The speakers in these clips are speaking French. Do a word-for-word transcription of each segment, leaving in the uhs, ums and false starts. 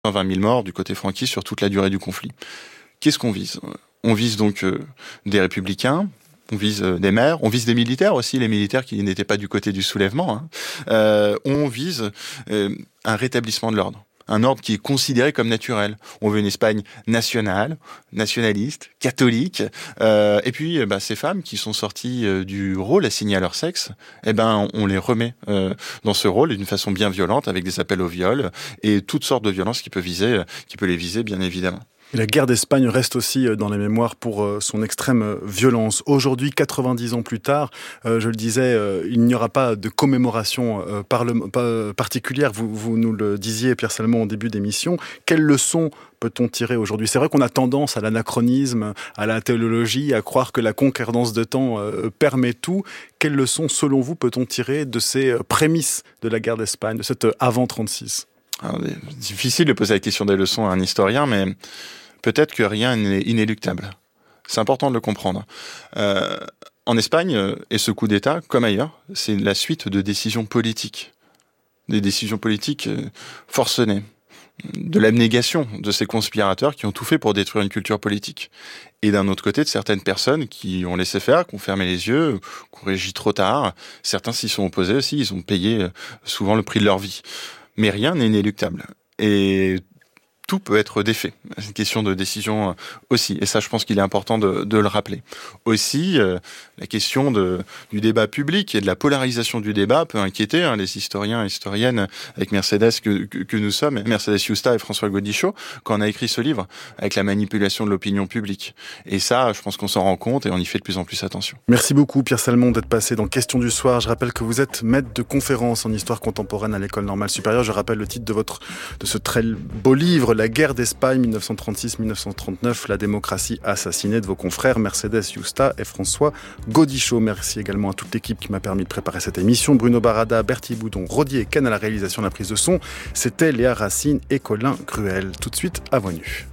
vingt mille morts du côté franquiste sur toute la durée du conflit. Qu'est-ce qu'on vise ? On vise donc euh, des républicains, on vise euh, des maires, on vise des militaires aussi, les militaires qui n'étaient pas du côté du soulèvement. Hein. Euh, on vise euh, un rétablissement de l'ordre. Un ordre qui est considéré comme naturel. On veut une Espagne nationale, nationaliste, catholique. Euh, et puis, bah, ces femmes qui sont sorties euh, du rôle assigné à leur sexe, eh ben, on, on les remet euh, dans ce rôle d'une façon bien violente, avec des appels au viol et toutes sortes de violences qui peut viser, qui peut les viser, bien évidemment. Et la guerre d'Espagne reste aussi dans les mémoires pour son extrême violence. Aujourd'hui, quatre-vingt-dix ans plus tard, euh, je le disais, euh, il n'y aura pas de commémoration euh, parle- pas particulière. Vous, vous nous le disiez, Pierre Salmon, au début d'émission. Quelles leçons peut-on tirer aujourd'hui ? C'est vrai qu'on a tendance à l'anachronisme, à la théologie, à croire que la concordance de temps euh, permet tout. Quelles leçons, selon vous, peut-on tirer de ces prémices de la guerre d'Espagne, de cette avant trente-six ? Alors, c'est difficile de poser la question des leçons à un historien, mais peut-être que rien n'est inéluctable. C'est important de le comprendre. Euh, en Espagne, et ce coup d'État, comme ailleurs, c'est la suite de décisions politiques. Des décisions politiques forcenées. De l'abnégation de ces conspirateurs qui ont tout fait pour détruire une culture politique. Et d'un autre côté, de certaines personnes qui ont laissé faire, qui ont fermé les yeux, qui ont réagi trop tard. Certains s'y sont opposés aussi, ils ont payé souvent le prix de leur vie. Mais rien n'est inéluctable. Et tout peut être défait. C'est une question de décision aussi. Et ça, je pense qu'il est important de, de le rappeler. Aussi, euh, la question de, du débat public et de la polarisation du débat peut inquiéter hein, les historiens et historiennes avec Mercedes que, que, que nous sommes, Mercedes Yusta et François Gaudichaud, quand on a écrit ce livre, avec la manipulation de l'opinion publique. Et ça, je pense qu'on s'en rend compte et on y fait de plus en plus attention. Merci beaucoup, Pierre Salmon, d'être passé dans Question du soir. Je rappelle que vous êtes maître de conférence en histoire contemporaine à l'École normale supérieure. Je rappelle le titre de, votre, de ce très beau livre, La guerre d'Espagne dix-neuf cent trente-six dix-neuf cent trente-neuf, la démocratie assassinée, de vos confrères Mercedes Yusta et François Gaudichaud. Merci également à toute l'équipe qui m'a permis de préparer cette émission. Bruno Barada, Bertie Boudon, Rodier et Ken à la réalisation de la prise de son. C'était Léa Racine et Colin Gruel. Tout de suite à Voix Nue.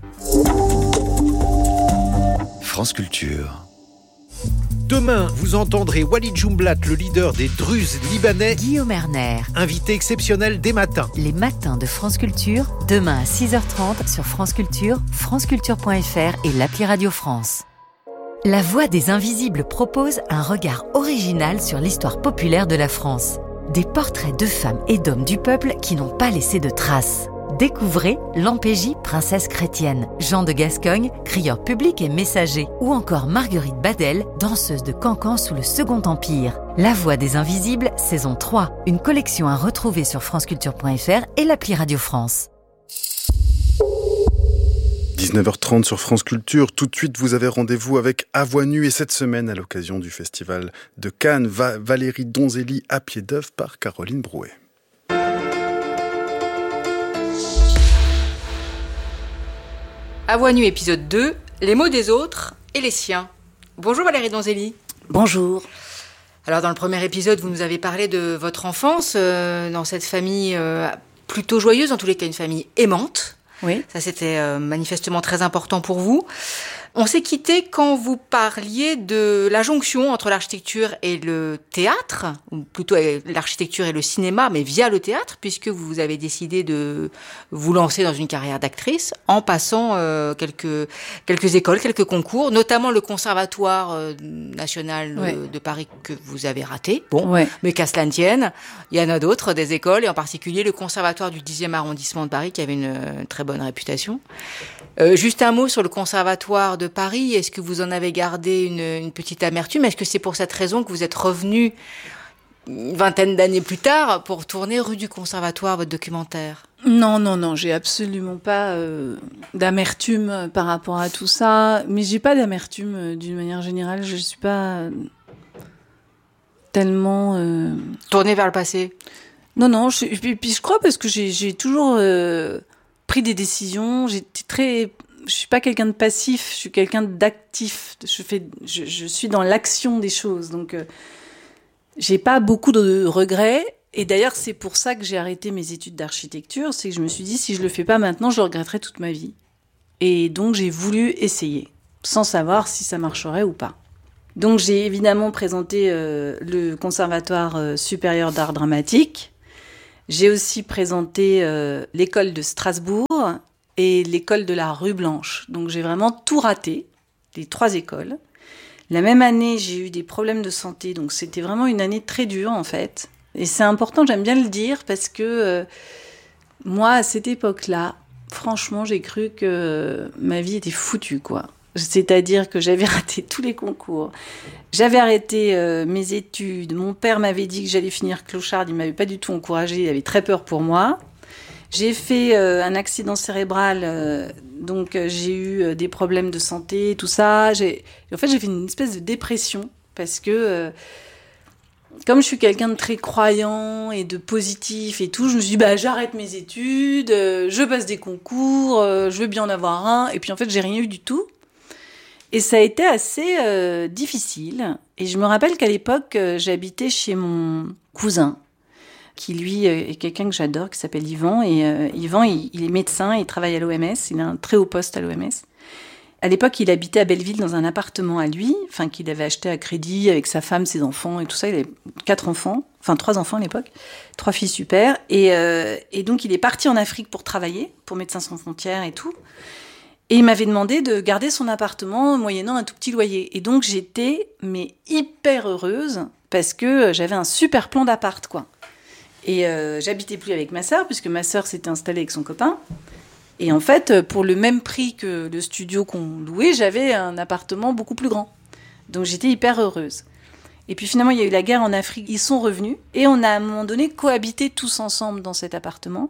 France Culture. Demain, vous entendrez Walid Jumblat, le leader des Druzes libanais. Guillaume Erner. Invité exceptionnel des matins. Les matins de France Culture, demain à six heures trente sur France Culture, franceculture point f r et l'appli Radio France. La Voix des Invisibles propose un regard original sur l'histoire populaire de la France. Des portraits de femmes et d'hommes du peuple qui n'ont pas laissé de traces. Découvrez Lampégie, princesse chrétienne, Jean de Gascogne, crieur public et messager, ou encore Marguerite Badel, danseuse de cancan sous le Second Empire. La Voix des Invisibles, saison trois, une collection à retrouver sur franceculture point f r et l'appli Radio France. dix-neuf heures trente sur France Culture. Tout de suite, vous avez rendez-vous avec À Voix Nue et cette semaine, à l'occasion du Festival de Cannes, Va- Valérie Donzelli à pied d'œuvre par Caroline Brouet. À Voix Nue, épisode deux, les mots des autres et les siens. Bonjour Valérie Donzelli. Bonjour. Alors dans le premier épisode, vous nous avez parlé de votre enfance euh, dans cette famille euh, plutôt joyeuse, en tous les cas une famille aimante. Oui. Ça c'était euh, manifestement très important pour vous. On s'est quitté quand vous parliez de la jonction entre l'architecture et le théâtre, ou plutôt l'architecture et le cinéma, mais via le théâtre, puisque vous avez décidé de vous lancer dans une carrière d'actrice en passant euh, quelques, quelques écoles, quelques concours, notamment le Conservatoire euh, national ouais. de, de Paris que vous avez raté. Bon, ouais. mais qu'à cela ne tienne, il y en a d'autres, des écoles, et en particulier le Conservatoire du dixième arrondissement de Paris, qui avait une, une très bonne réputation. Euh, juste un mot sur le Conservatoire de Paris. Est-ce que vous en avez gardé une, une petite amertume ? Est-ce que c'est pour cette raison que vous êtes revenu une vingtaine d'années plus tard pour tourner rue du Conservatoire votre documentaire ? Non, non, non, j'ai absolument pas euh, d'amertume par rapport à tout ça. Mais j'ai pas d'amertume euh, d'une manière générale. Je suis pas euh, tellement... Euh... Tournée vers le passé ? Non, non, je, puis, puis je crois parce que j'ai, j'ai toujours... Euh, pris des décisions, j'étais très, je suis pas quelqu'un de passif, je suis quelqu'un d'actif. Je fais, je, je suis dans l'action des choses, donc euh, j'ai pas beaucoup de regrets. Et d'ailleurs, c'est pour ça que j'ai arrêté mes études d'architecture, c'est que je me suis dit si je le fais pas maintenant, je le regretterai toute ma vie. Et donc j'ai voulu essayer, sans savoir si ça marcherait ou pas. Donc j'ai évidemment présenté euh, le Conservatoire euh, supérieur d'art dramatique. J'ai aussi présenté euh, l'école de Strasbourg et l'école de la Rue Blanche. Donc j'ai vraiment tout raté, les trois écoles. La même année, j'ai eu des problèmes de santé, donc c'était vraiment une année très dure en fait. Et c'est important, j'aime bien le dire, parce que euh, moi, à cette époque-là, franchement, j'ai cru que ma vie était foutue, quoi. C'est-à-dire que j'avais raté tous les concours, j'avais arrêté euh, mes études, mon père m'avait dit que j'allais finir clocharde, il m'avait pas du tout encouragée, il avait très peur pour moi. J'ai fait euh, un accident cérébral, euh, donc euh, j'ai eu euh, des problèmes de santé, tout ça. J'ai... En fait, j'ai fait une espèce de dépression, parce que euh, comme je suis quelqu'un de très croyant et de positif et tout, je me suis dit, bah, j'arrête mes études, euh, je passe des concours, euh, je veux bien en avoir un. Et puis en fait, j'ai rien eu du tout. Et ça a été assez euh, difficile. Et je me rappelle qu'à l'époque, euh, j'habitais chez mon cousin, qui lui euh, est quelqu'un que j'adore, qui s'appelle Yvan. Et euh, Yvan, il, il est médecin, il travaille à l'O M S, il a un très haut poste à l'O M S. À l'époque, il habitait à Belleville dans un appartement à lui, enfin qu'il avait acheté à crédit avec sa femme, ses enfants et tout ça. Il avait quatre enfants, enfin trois enfants à l'époque, trois filles super. Et, euh, et donc, il est parti en Afrique pour travailler, pour Médecins sans frontières et tout. Et il m'avait demandé de garder son appartement moyennant un tout petit loyer. Et donc, j'étais mais hyper heureuse parce que j'avais un super plan d'appart, quoi. Et euh, j'habitais plus avec ma sœur, puisque ma sœur s'était installée avec son copain. Et en fait, pour le même prix que le studio qu'on louait, j'avais un appartement beaucoup plus grand. Donc j'étais hyper heureuse. Et puis finalement, il y a eu la guerre en Afrique, ils sont revenus. Et on a à un moment donné cohabité tous ensemble dans cet appartement.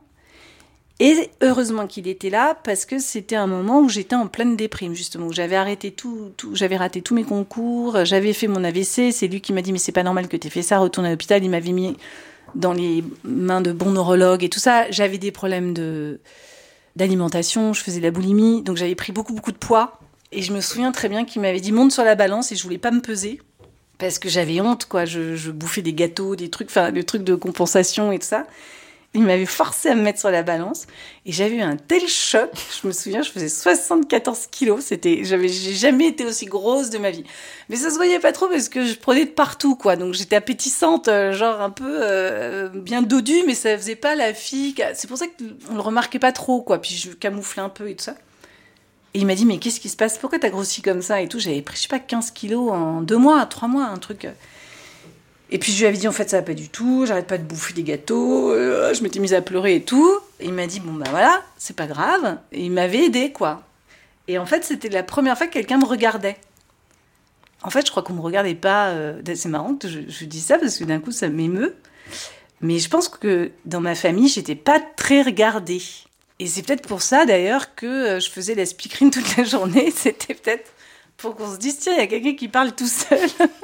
Et heureusement qu'il était là, parce que c'était un moment où j'étais en pleine déprime, justement, où j'avais arrêté tout, tout, j'avais raté tous mes concours, j'avais fait mon A V C, c'est lui qui m'a dit « mais c'est pas normal que t'aies fait ça, retourne à l'hôpital », il m'avait mis dans les mains de bons neurologues et tout ça. J'avais des problèmes de, d'alimentation, je faisais de la boulimie, donc j'avais pris beaucoup, beaucoup de poids. Et je me souviens très bien qu'il m'avait dit « monte sur la balance » et je voulais pas me peser, parce que j'avais honte, quoi, je, je bouffais des gâteaux, des trucs, enfin, des trucs de compensation et tout ça. Il m'avait forcé à me mettre sur la balance et j'avais eu un tel choc. Je me souviens, je faisais soixante-quatorze kilos. C'était, j'avais, j'ai jamais été aussi grosse de ma vie. Mais ça se voyait pas trop parce que je prenais de partout, quoi. Donc j'étais appétissante, genre un peu euh, bien dodue, mais ça faisait pas la fille. C'est pour ça qu'on le remarquait pas trop, quoi. Puis je camouflais un peu et tout ça. Et il m'a dit, mais qu'est-ce qui se passe? Pourquoi t'as grossi comme ça et tout? J'avais pris, je sais pas, quinze kilos en deux mois, trois mois, un truc. Et puis je lui avais dit, en fait, ça va pas du tout, j'arrête pas de bouffer des gâteaux, euh, je m'étais mise à pleurer et tout. Et il m'a dit, bon, bah voilà, c'est pas grave. Et il m'avait aidée, quoi. Et en fait, c'était la première fois que quelqu'un me regardait. En fait, je crois qu'on me regardait pas. Euh, c'est marrant que je, je dis ça, parce que d'un coup, ça m'émeut. Mais je pense que dans ma famille, j'étais pas très regardée. Et c'est peut-être pour ça, d'ailleurs, que je faisais la speakerine toute la journée. C'était peut-être pour qu'on se dise, tiens, il y a quelqu'un qui parle tout seul.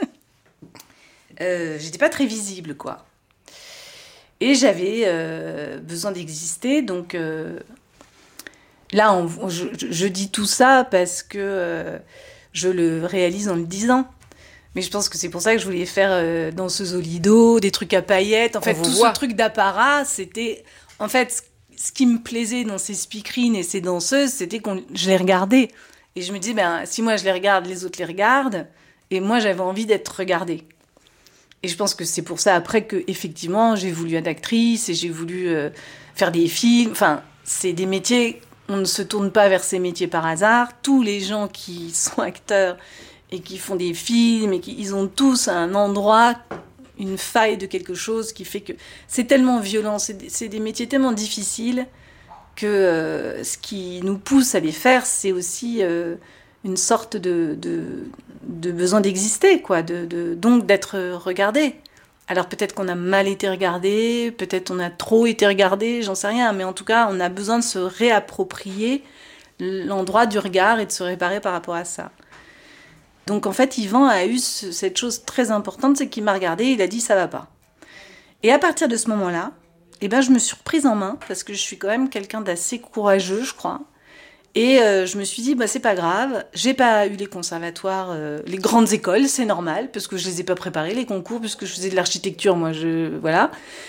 Euh, j'étais pas très visible, quoi. Et j'avais euh, besoin d'exister, donc euh, là, on, on, je, je dis tout ça parce que euh, je le réalise en le disant. Mais je pense que c'est pour ça que je voulais faire euh, danseuse au lido, des trucs à paillettes. En fait, tout voit. Ce truc d'apparat, c'était... En fait, ce qui me plaisait dans ces speakerines et ces danseuses, c'était que je les regardais. Et je me disais, ben, si moi je les regarde, les autres les regardent. Et moi, j'avais envie d'être regardée. Et je pense que c'est pour ça, après, que effectivement, j'ai voulu être actrice et j'ai voulu euh, faire des films. Enfin, c'est des métiers, on ne se tourne pas vers ces métiers par hasard. Tous les gens qui sont acteurs et qui font des films, et qui, ils ont tous un endroit, une faille de quelque chose qui fait que c'est tellement violent, c'est des, c'est des métiers tellement difficiles que euh, ce qui nous pousse à les faire, c'est aussi... Euh, une sorte de, de, de besoin d'exister, quoi, de, de, donc d'être regardé. Alors peut-être qu'on a mal été regardé, peut-être on a trop été regardé, j'en sais rien, mais en tout cas, on a besoin de se réapproprier l'endroit du regard et de se réparer par rapport à ça. Donc en fait, Yvan a eu ce, cette chose très importante, c'est qu'il m'a regardé et il a dit « ça va pas ». Et à partir de ce moment-là, eh ben, je me suis reprise en main, parce que je suis quand même quelqu'un d'assez courageux, je crois. Et euh, je me suis dit, bah, c'est pas grave, j'ai pas eu les conservatoires, euh, les grandes écoles, c'est normal, parce que je les ai pas préparées, les concours, puisque je faisais de l'architecture, moi, je, voilà.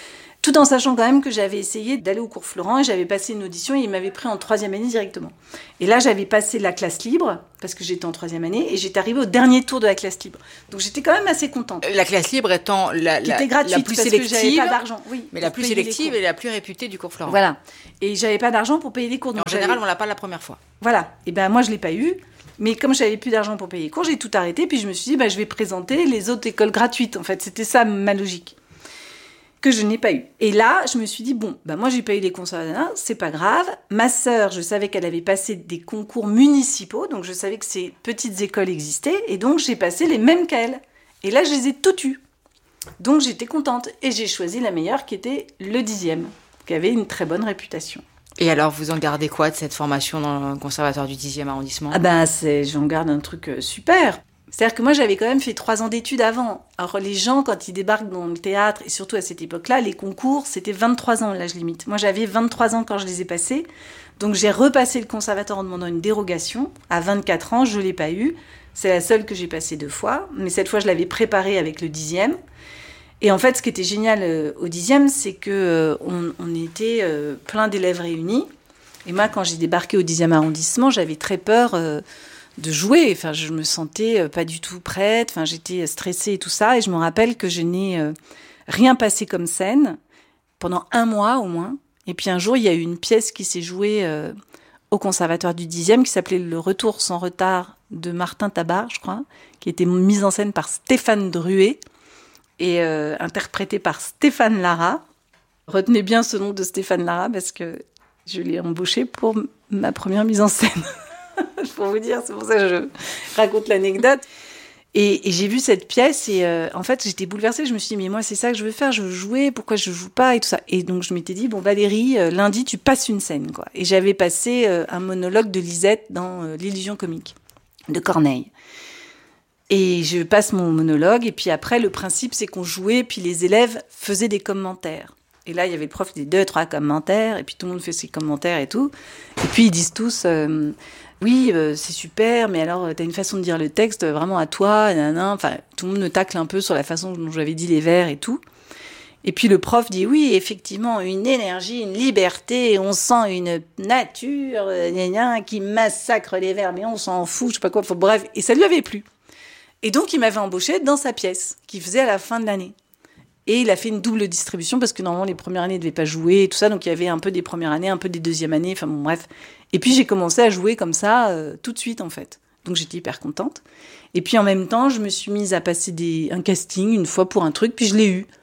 Tout en sachant quand même que j'avais essayé d'aller au cours Florent et j'avais passé une audition et il m'avait pris en troisième année directement. Et là, j'avais passé la classe libre, parce que j'étais en troisième année, et j'étais arrivée au dernier tour de la classe libre. Donc j'étais quand même assez contente. La classe libre étant la, Qui la, était gratuite, la plus parce sélective, que j'avais pas d'argent. Oui, mais la pour plus payer les sélective cours. et la plus réputée du cours Florent. Voilà. Et j'avais pas d'argent pour payer les cours. Et Donc en général, j'avais... on l'a pas la première fois. Voilà. Et ben moi, je l'ai pas eu. Mais comme j'avais plus d'argent pour payer les cours, j'ai tout arrêté. Puis je me suis dit, bah, je vais présenter les autres écoles gratuites. En fait, c'était ça ma logique. Que je n'ai pas eu. Et là, je me suis dit, bon, bah moi, j'ai pas eu les conservatoires, c'est pas grave. Ma sœur, je savais qu'elle avait passé des concours municipaux, donc je savais que ces petites écoles existaient, et donc j'ai passé les mêmes qu'elle. Et là, je les ai toutes eues. Donc j'étais contente. Et j'ai choisi la meilleure, qui était le dixième, qui avait une très bonne réputation. Et alors, vous en gardez quoi de cette formation dans le conservatoire du dixième arrondissement ? Ah ben, c'est, j'en garde un truc euh, super. C'est-à-dire que moi, j'avais quand même fait trois ans d'études avant. Alors, les gens, quand ils débarquent dans le théâtre, et surtout à cette époque-là, les concours, c'était vingt-trois ans, l'âge limite. Moi, j'avais vingt-trois ans quand je les ai passés. Donc, j'ai repassé le conservatoire en demandant une dérogation. À vingt-quatre ans, je ne l'ai pas eu. C'est la seule que j'ai passée deux fois. Mais cette fois, je l'avais préparée avec le dixième. Et en fait, ce qui était génial euh, au dixième, c'est qu'on euh, on était euh, plein d'élèves réunis. Et moi, quand j'ai débarqué au dixième arrondissement, j'avais très peur... Euh, de jouer, enfin je me sentais pas du tout prête, enfin j'étais stressée et tout ça, et je me rappelle que je n'ai euh, rien passé comme scène pendant un mois au moins. Et puis un jour il y a eu une pièce qui s'est jouée euh, au conservatoire du dixième qui s'appelait Le Retour sans retard de Martin Tabar, je crois, qui était mise en scène par Stéphane Druet et euh, interprétée par Stéphane Lara. Retenez bien ce nom de Stéphane Lara parce que je l'ai embauché pour m- ma première mise en scène. Pour vous dire, c'est pour ça que je raconte l'anecdote. Et, et j'ai vu cette pièce et euh, en fait, j'étais bouleversée. Je me suis dit, mais moi, c'est ça que je veux faire, je veux jouer, pourquoi je joue pas et tout ça. Et donc, je m'étais dit, bon, Valérie, euh, lundi, tu passes une scène, quoi. Et j'avais passé euh, un monologue de Lisette dans euh, L'Illusion comique de Corneille. Et je passe mon monologue et puis après, le principe, c'est qu'on jouait, puis les élèves faisaient des commentaires. Et là, il y avait le prof qui disait deux, trois commentaires, et puis tout le monde fait ses commentaires et tout. Et puis, ils disent tous, euh, oui, euh, c'est super, mais alors, t'as une façon de dire le texte vraiment à toi, nanana. Enfin, tout le monde me tacle un peu sur la façon dont j'avais dit les vers et tout. Et puis, le prof dit, oui, effectivement, une énergie, une liberté, on sent une nature, euh, gna gna, qui massacre les vers, mais on s'en fout, je sais pas quoi, enfin, bref. Et ça lui avait plu. Et donc, il m'avait embauchée dans sa pièce, qu'il faisait à la fin de l'année. Et il a fait une double distribution parce que normalement les premières années ne devaient pas jouer et tout ça, donc il y avait un peu des premières années, un peu des deuxièmes années, enfin bon bref. Et puis j'ai commencé à jouer comme ça euh, tout de suite en fait. Donc j'étais hyper contente. Et puis en même temps, je me suis mise à passer des, un casting une fois pour un truc, puis je l'ai eu.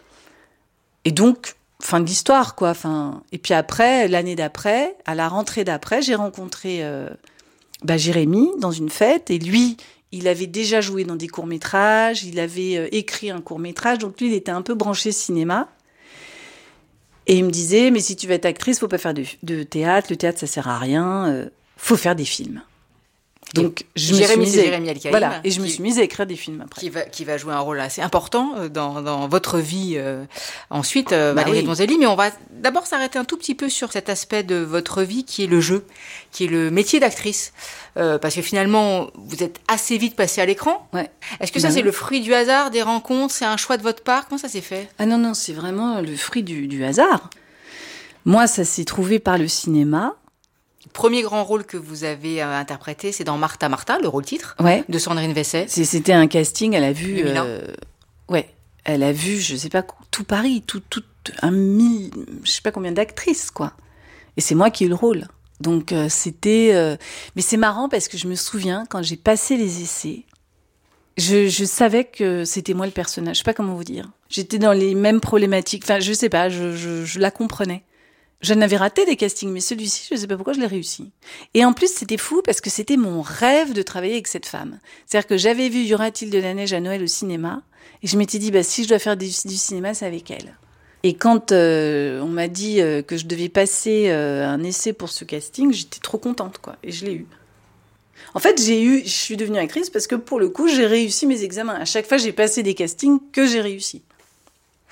Et donc, fin de l'histoire quoi. Enfin, et puis après, l'année d'après, à la rentrée d'après, j'ai rencontré euh, bah, Jérémy dans une fête et lui... Il avait déjà joué dans des courts-métrages, il avait euh, écrit un court-métrage, donc lui, il était un peu branché cinéma. Et il me disait, mais si tu veux être actrice, faut pas faire de, de théâtre, le théâtre, ça sert à rien, euh, faut faire des films. Donc, je Jérémy, me suis mise c'est à... Jérémy Elkaïm. Voilà, et je me qui... suis mise à écrire des films après. Qui va, qui va jouer un rôle assez important dans, dans votre vie euh, ensuite, euh, bah Valérie oui. Donzelli. Mais on va d'abord s'arrêter un tout petit peu sur cet aspect de votre vie qui est le jeu, qui est le métier d'actrice. Euh, parce que finalement, vous êtes assez vite passé à l'écran. Ouais. Est-ce que ça, bah c'est oui. le fruit du hasard, des rencontres, c'est un choix de votre part? Comment ça s'est fait? Ah non, non, c'est vraiment le fruit du, du hasard. Moi, ça s'est trouvé par le cinéma. Le premier grand rôle que vous avez euh, interprété, c'est dans Martha Martha, le rôle titre Ouais. de Sandrine Vesset. C'est- C'était un casting, elle a vu... deux mille un. euh, ouais, elle a vu, je sais pas, tout Paris, tout, tout un mille... Je sais pas combien d'actrices, quoi. Et c'est moi qui ai eu le rôle. Donc euh, c'était... euh, Mais c'est marrant parce que je me souviens, quand j'ai passé les essais, je, je savais que c'était moi le personnage. Je sais pas comment vous dire. J'étais dans les mêmes problématiques. Enfin, je sais pas, je, je, je la comprenais. J'en avais raté des castings, mais celui-ci, je sais pas pourquoi je l'ai réussi. Et en plus, c'était fou parce que c'était mon rêve de travailler avec cette femme. C'est-à-dire que j'avais vu Y aura-t-il de la neige à Noël au cinéma et je m'étais dit, bah, si je dois faire du, du cinéma, c'est avec elle. Et quand euh, on m'a dit euh, que je devais passer euh, un essai pour ce casting, j'étais trop contente, quoi. Et je l'ai eu. En fait, j'ai eu, je suis devenue actrice parce que pour le coup, j'ai réussi mes examens. À chaque fois, j'ai passé des castings que j'ai réussi.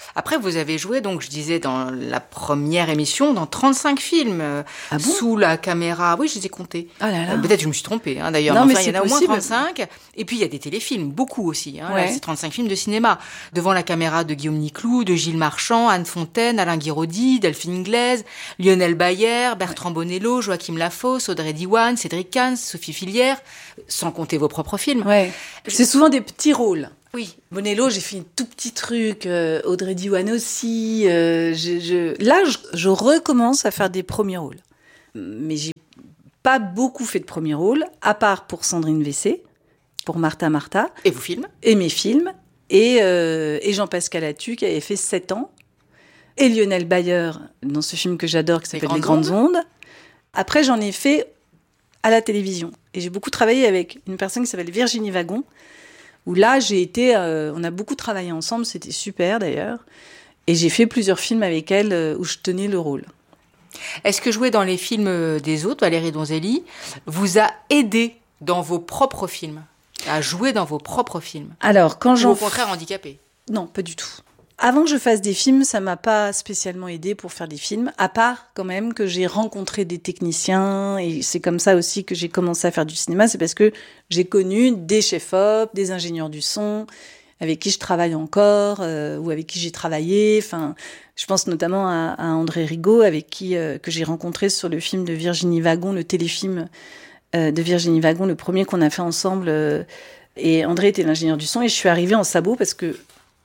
Après, vous avez joué, donc je disais dans la première émission, dans trente-cinq films, euh, Ah bon sous la caméra. Oui, je les ai comptés. Ah là là. Euh, Peut-être que je me suis trompée, hein, d'ailleurs. Non, mais mais enfin, il y en a c'est au moins possible. trente-cinq. Et puis, il y a des téléfilms, beaucoup aussi. Hein. Ouais. Là, c'est trente-cinq films de cinéma. Devant la caméra de Guillaume Niclou, de Gilles Marchand, Anne Fontaine, Alain Guiraudy, Delphine Glaise, Lionel Bayer, Bertrand Bonello, Joachim Lafosse, Audrey Diwan, Cédric Kahn, Sophie Filière, sans compter vos propres films. Ouais. C'est souvent des petits rôles. Oui. Bonello, j'ai fait un tout petit truc. euh, Audrey Diwan aussi. euh, je, je... Là, je, je recommence à faire des premiers rôles. Mais j'ai pas beaucoup fait de premiers rôles, à part pour Sandrine Vessé, pour Martha Martha, Et vos films? et mes films, et, euh, et Jean-Pascal Attu, qui avait fait sept ans, et Lionel Bayer, dans ce film que j'adore, qui s'appelle Les Grandes Ondes. Après, j'en ai fait à la télévision. Et j'ai beaucoup travaillé avec une personne qui s'appelle Virginie Wagon, où là, j'ai été... Euh, on a beaucoup travaillé ensemble, c'était super d'ailleurs. Et j'ai fait plusieurs films avec elle euh, où je tenais le rôle. Est-ce que jouer dans les films des autres, Valérie Donzelli, vous a aidé dans vos propres films? À jouer dans vos propres films? Alors, quand Ou j'en... au contraire handicapé? Non, pas du tout. Avant que je fasse des films, ça m'a pas spécialement aidé pour faire des films, à part quand même que j'ai rencontré des techniciens, et c'est comme ça aussi que j'ai commencé à faire du cinéma, c'est parce que j'ai connu des chefs-op, des ingénieurs du son, avec qui je travaille encore, euh, ou avec qui j'ai travaillé. Enfin, je pense notamment à, à André Rigaud, avec qui euh, que j'ai rencontré sur le film de Virginie Wagon, le téléfilm euh, de Virginie Wagon, le premier qu'on a fait ensemble. Euh, et André était l'ingénieur du son, et je suis arrivée en sabot parce que,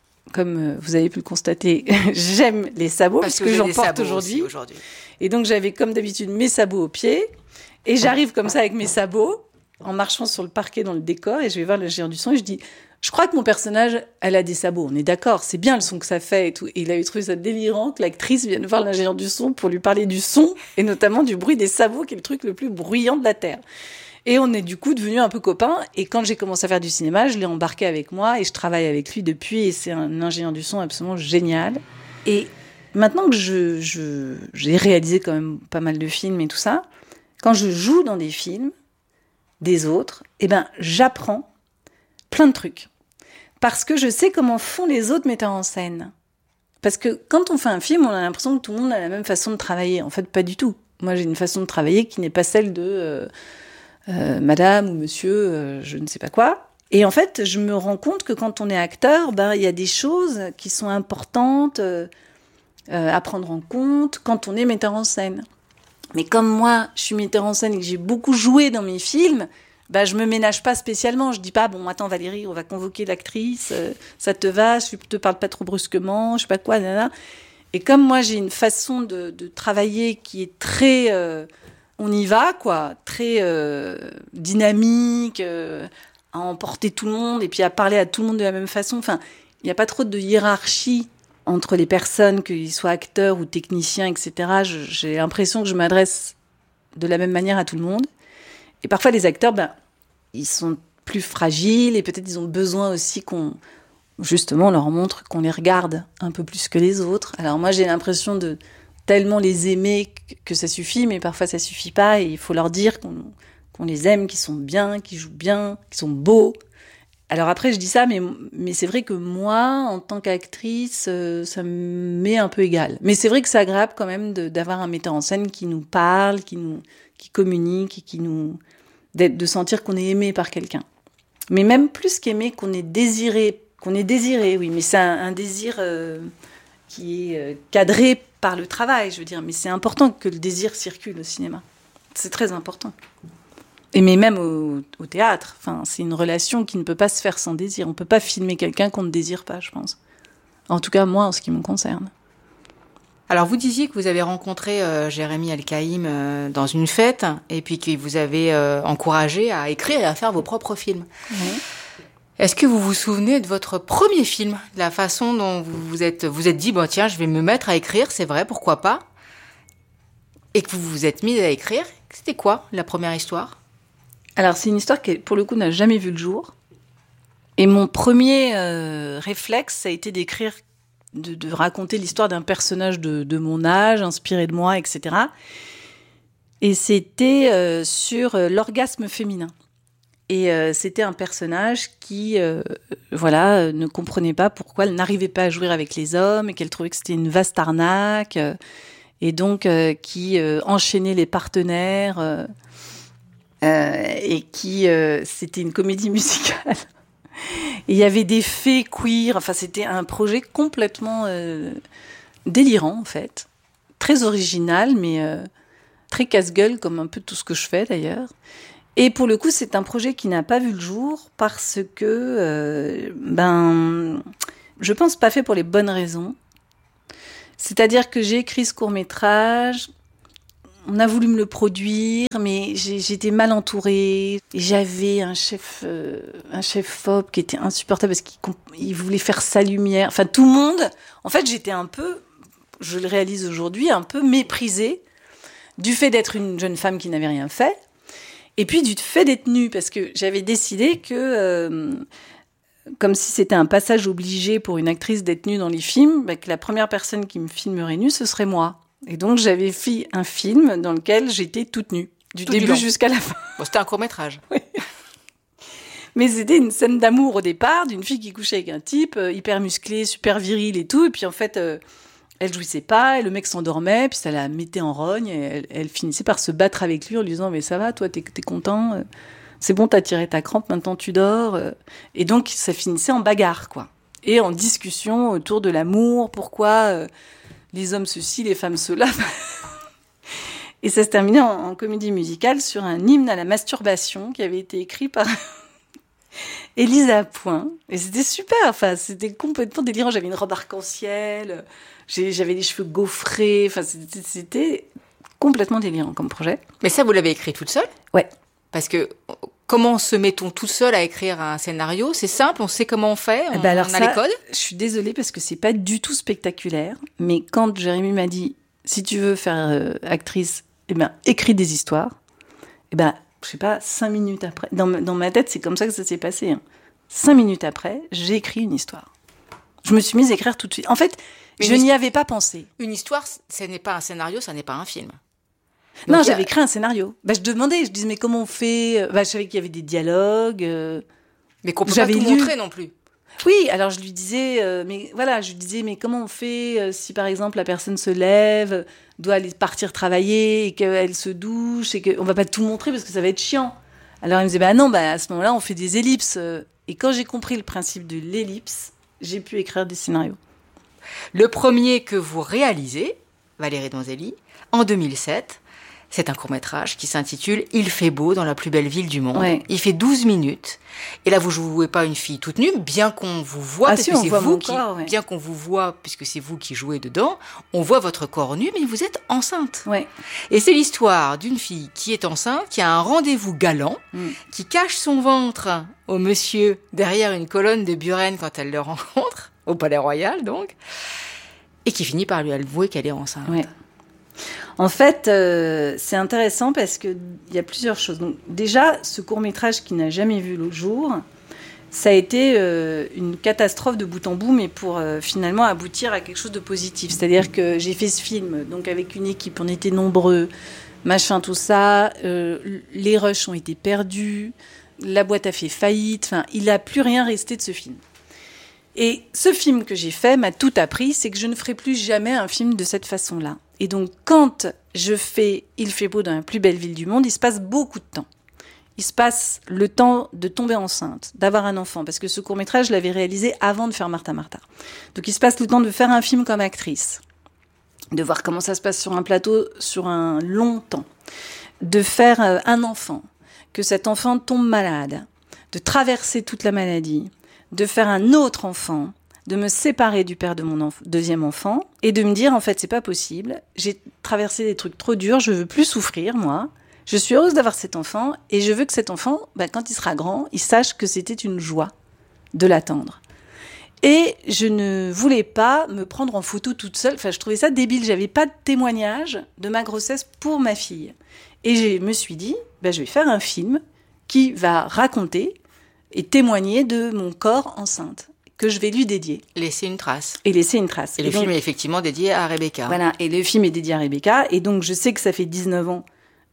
comme vous avez pu le constater, j'aime les sabots, parce, parce que, que j'en porte aujourd'hui. aujourd'hui. Et donc, j'avais comme d'habitude mes sabots aux pieds. Et j'arrive comme ça avec mes sabots, en marchant sur le parquet dans le décor. Et je vais voir le géant du son et je dis, je crois que mon personnage, elle a des sabots. On est d'accord, c'est bien le son que ça fait et tout. Et il a eu trouvé ça délirant que l'actrice vienne voir l'ingénieur du son pour lui parler du son, et notamment du bruit des sabots, qui est le truc le plus bruyant de la Terre. Et on est du coup devenus un peu copains. Et quand j'ai commencé à faire du cinéma, je l'ai embarqué avec moi et je travaille avec lui depuis. Et c'est un ingénieur du son absolument génial. Et maintenant que je, je, j'ai réalisé quand même pas mal de films et tout ça, quand je joue dans des films des autres, eh ben, j'apprends plein de trucs. Parce que je sais comment font les autres metteurs en scène. Parce que quand on fait un film, on a l'impression que tout le monde a la même façon de travailler. En fait, pas du tout. Moi, j'ai une façon de travailler qui n'est pas celle de... Euh, Euh, madame ou monsieur, euh, je ne sais pas quoi. Et en fait, je me rends compte que quand on est acteur, ben, il y a des choses qui sont importantes euh, euh, à prendre en compte quand on est metteur en scène. Mais comme moi, je suis metteur en scène et que j'ai beaucoup joué dans mes films, ben, je me ménage pas spécialement. Je dis pas, bon, attends Valérie, on va convoquer l'actrice, euh, ça te va, je te parle pas trop brusquement, je sais pas quoi, nanana. Et comme moi, j'ai une façon de, de travailler qui est très... Euh, on y va, quoi, très euh, dynamique, euh, à emporter tout le monde et puis à parler à tout le monde de la même façon. Enfin, il n'y a pas trop de hiérarchie entre les personnes, qu'ils soient acteurs ou techniciens, et cetera. Je, j'ai l'impression que je m'adresse de la même manière à tout le monde. Et parfois, les acteurs, ben, ils sont plus fragiles et peut-être ils ont besoin aussi qu'on, justement, on leur montre qu'on les regarde un peu plus que les autres. Alors moi, j'ai l'impression de tellement les aimer que ça suffit, mais parfois ça suffit pas et il faut leur dire qu'on, qu'on les aime, qu'ils sont bien, qu'ils jouent bien, qu'ils sont beaux. Alors après, je dis ça, mais, mais c'est vrai que moi, en tant qu'actrice, euh, ça me met un peu égal. Mais c'est vrai que c'est agréable quand même de, d'avoir un metteur en scène qui nous parle, qui nous, qui communique, et qui nous, d'être, de sentir qu'on est aimé par quelqu'un. Mais même plus qu'aimé, qu'on est désiré, qu'on est désiré, oui, mais c'est un, un désir euh, qui est euh, cadré par le travail, je veux dire. Mais c'est important que le désir circule au cinéma. C'est très important. Et mais même au, au théâtre, enfin, c'est une relation qui ne peut pas se faire sans désir. On ne peut pas filmer quelqu'un qu'on ne désire pas, je pense. En tout cas, moi, en ce qui me concerne. Alors, vous disiez que vous avez rencontré euh, Jérémy Elkaïm euh, dans une fête, et puis que vous avez euh, encouragé à écrire et à faire vos propres films. Oui. Est-ce que vous vous souvenez de votre premier film, de la façon dont vous vous êtes, vous êtes dit, bon, tiens, je vais me mettre à écrire, c'est vrai, pourquoi pas, et que vous vous êtes mis à écrire? C'était quoi, la première histoire? Alors, c'est une histoire qui, pour le coup, n'a jamais vu le jour. Et mon premier euh, réflexe, ça a été d'écrire, de, de raconter l'histoire d'un personnage de, de mon âge, inspiré de moi, et cetera. Et c'était euh, sur euh, l'orgasme féminin. Et euh, c'était un personnage qui, euh, voilà, ne comprenait pas pourquoi elle n'arrivait pas à jouir avec les hommes et qu'elle trouvait que c'était une vaste arnaque. Euh, et donc euh, qui euh, enchaînait les partenaires euh, euh, et qui euh, c'était une comédie musicale. Et il y avait des fées queer, enfin c'était un projet complètement euh, délirant en fait, très original mais euh, très casse-gueule comme un peu tout ce que je fais d'ailleurs. Et pour le coup c'est un projet qui n'a pas vu le jour parce que euh, ben je pense pas fait pour les bonnes raisons. C'est-à-dire que j'ai écrit ce court-métrage, on a voulu me le produire, mais j'ai, j'étais mal entourée. J'avais un chef, euh, un chef phobe qui était insupportable parce qu'il il voulait faire sa lumière. Enfin, tout le monde. En fait, j'étais un peu, je le réalise aujourd'hui, un peu méprisée du fait d'être une jeune femme qui n'avait rien fait. Et puis du fait d'être nue, parce que j'avais décidé que... Euh, comme si c'était un passage obligé pour une actrice d'être nue dans les films, bah, que la première personne qui me filmerait nue, ce serait moi. Et donc, j'avais fait un film dans lequel j'étais toute nue, du Tout début du long. jusqu'à la fin. Bon, c'était un court-métrage. Oui. Mais c'était une scène d'amour au départ, d'une fille qui couchait avec un type, euh, hyper musclé, super viril et tout. Et puis, en fait, euh, elle jouissait pas, et le mec s'endormait, puis ça la mettait en rogne, et elle, elle finissait par se battre avec lui en lui disant « Mais ça va, toi, t'es, t'es content euh c'est bon, t'as tiré ta crampe, maintenant tu dors. » Et donc, ça finissait en bagarre, quoi. Et en discussion autour de l'amour, pourquoi euh, les hommes ceci, les femmes cela. Et ça se terminait en, en comédie musicale sur un hymne à la masturbation qui avait été écrit par Élisa Point. Et c'était super, enfin, c'était complètement délirant. J'avais une robe arc-en-ciel, j'ai, j'avais les cheveux gaufrés, enfin, c'était, c'était complètement délirant comme projet. Mais ça, vous l'avez écrit toute seule ? Ouais. Parce que comment se met-on toute seule à écrire un scénario ? C'est simple, on sait comment on fait, on, ben alors on a ça, les codes ? Je suis désolée parce que c'est pas du tout spectaculaire, mais quand Jérémy m'a dit si tu veux faire euh, actrice, eh ben écris des histoires. Eh ben je sais pas, cinq minutes après, dans ma, dans ma tête c'est comme ça que ça s'est passé. Hein. Cinq minutes après, j'ai écrit une histoire. Je me suis mise à écrire tout de suite. En fait, mais je n'y avais pas pensé. Une histoire, ce n'est pas un scénario, ça n'est pas un film. Donc, non, a... j'avais écrit un scénario. Bah, je demandais, je disais, mais comment on fait ? Bah, je savais qu'il y avait des dialogues. Euh... Mais qu'on peut j'avais pas tout lu... montrer non plus. Oui, alors je lui disais, euh, mais voilà, je lui disais, mais comment on fait euh, si par exemple la personne se lève, doit aller partir travailler et qu'elle se douche et qu'on va pas tout montrer parce que ça va être chiant. Alors il me disait, bah non, bah à ce moment-là, on fait des ellipses. Et quand j'ai compris le principe de l'ellipse, j'ai pu écrire des scénarios. Le premier que vous réalisez, Valérie Donzelli, en deux mille sept, c'est un court-métrage qui s'intitule « Il fait beau dans la plus belle ville du monde ouais. ». Il fait douze minutes. Et là, vous jouez pas une fille toute nue, bien qu'on vous voit, ah parce si, que c'est vous qui, corps, ouais. bien qu'on vous voit, puisque c'est vous qui jouez dedans, on voit votre corps nu, mais vous êtes enceinte. Ouais. Et c'est l'histoire d'une fille qui est enceinte, qui a un rendez-vous galant, mm. qui cache son ventre au monsieur derrière une colonne de Buren quand elle le rencontre, au Palais Royal donc, et qui finit par lui avouer qu'elle est enceinte. Ouais. En fait, euh, c'est intéressant parce qu'il y a plusieurs choses. Donc, déjà, ce court-métrage qui n'a jamais vu le jour, ça a été euh, une catastrophe de bout en bout, mais pour euh, finalement aboutir à quelque chose de positif. C'est-à-dire que j'ai fait ce film donc avec une équipe, on était nombreux, machin, tout ça. Euh, les rushs ont été perdus, la boîte a fait faillite. Enfin, il n'a plus rien resté de ce film. Et ce film que j'ai fait m'a tout appris, c'est que je ne ferai plus jamais un film de cette façon-là. Et donc, quand je fais « Il fait beau dans la plus belle ville du monde », il se passe beaucoup de temps. Il se passe le temps de tomber enceinte, d'avoir un enfant, parce que ce court-métrage, je l'avais réalisé avant de faire Martha Martha. Donc, il se passe le temps de faire un film comme actrice, de voir comment ça se passe sur un plateau sur un long temps, de faire un enfant, que cet enfant tombe malade, de traverser toute la maladie, de faire un autre enfant, de me séparer du père de mon enf- deuxième enfant et de me dire, en fait, c'est pas possible. J'ai traversé des trucs trop durs, je veux plus souffrir, moi. Je suis heureuse d'avoir cet enfant et je veux que cet enfant, bah, quand il sera grand, il sache que c'était une joie de l'attendre. Et je ne voulais pas me prendre en photo toute seule. Enfin, je trouvais ça débile. J'avais pas de témoignage de ma grossesse pour ma fille. Et je me suis dit, bah, je vais faire un film qui va raconter et témoigner de mon corps enceinte, que je vais lui dédier. Laisser une trace. Et laisser une trace. Et, et le donc, film est effectivement dédié à Rebecca. Voilà, et le film est dédié à Rebecca. Et donc, je sais que ça fait dix-neuf ans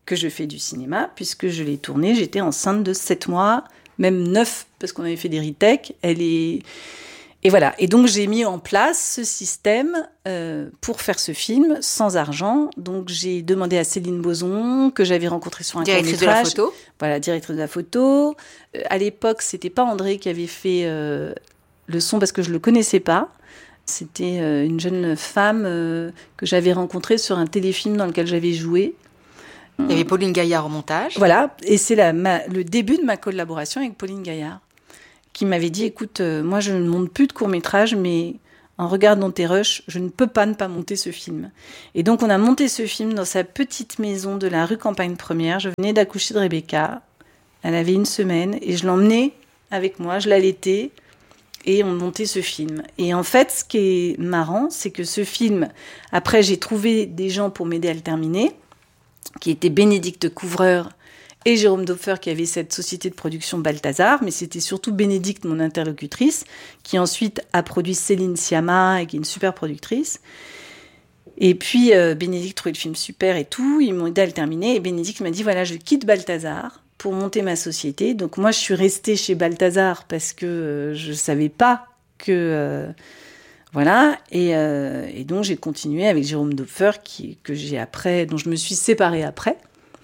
que je fais du cinéma, puisque je l'ai tournée, j'étais enceinte de sept mois, même neuf, parce qu'on avait fait des retakes. Elle est... Et voilà. Et donc, j'ai mis en place ce système euh, pour faire ce film sans argent. Donc, j'ai demandé à Céline Boson, que j'avais rencontrée sur un directrice court-métrage. Directrice de la photo. Voilà, directrice de la photo. Euh, à l'époque, c'était pas André qui avait fait euh, le son, parce que je le connaissais pas. C'était euh, une jeune femme euh, que j'avais rencontrée sur un téléfilm dans lequel j'avais joué. Il y avait Pauline Gaillard au montage. Voilà, et c'est la, ma, le début de ma collaboration avec Pauline Gaillard, qui m'avait dit, écoute, euh, moi je ne monte plus de court-métrage, mais en regardant tes rushs, je ne peux pas ne pas monter ce film. Et donc on a monté ce film dans sa petite maison de la rue Campagne Première. Je venais d'accoucher de Rebecca, elle avait une semaine, et je l'emmenais avec moi, je l'allaitais, et on montait ce film. Et en fait, ce qui est marrant, c'est que ce film, après j'ai trouvé des gens pour m'aider à le terminer, qui étaient Bénédicte Couvreur et Jérôme Dopfer, qui avait cette société de production Balthazar, mais c'était surtout Bénédicte, mon interlocutrice, qui ensuite a produit Céline Sciamma, et qui est une super productrice. Et puis, euh, Bénédicte trouvait le film super et tout, ils m'ont aidé à le terminer, et Bénédicte m'a dit, voilà, je quitte Balthazar pour monter ma société. Donc moi, je suis restée chez Balthazar parce que euh, je ne savais pas que... Euh, Voilà, et, euh, et donc j'ai continué avec Jérôme Dopfer, qui, que j'ai après, dont je me suis séparée après.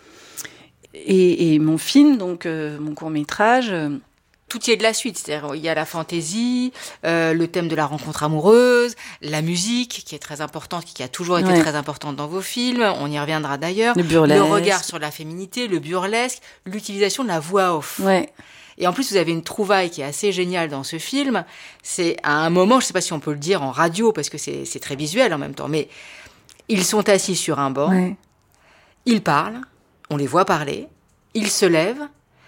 Et, et mon film, donc euh, mon court-métrage... Euh, tout y est de la suite, c'est-à-dire il y a la fantaisie, euh, le thème de la rencontre amoureuse, la musique qui est très importante, qui a toujours été ouais. très importante dans vos films, on y reviendra d'ailleurs, le burlesque, le regard sur la féminité, le burlesque, l'utilisation de la voix off. Ouais. Et en plus, vous avez une trouvaille qui est assez géniale dans ce film. C'est à un moment, je ne sais pas si on peut le dire en radio, parce que c'est, c'est très visuel en même temps, mais ils sont assis sur un banc, ouais. ils parlent, on les voit parler, ils se lèvent.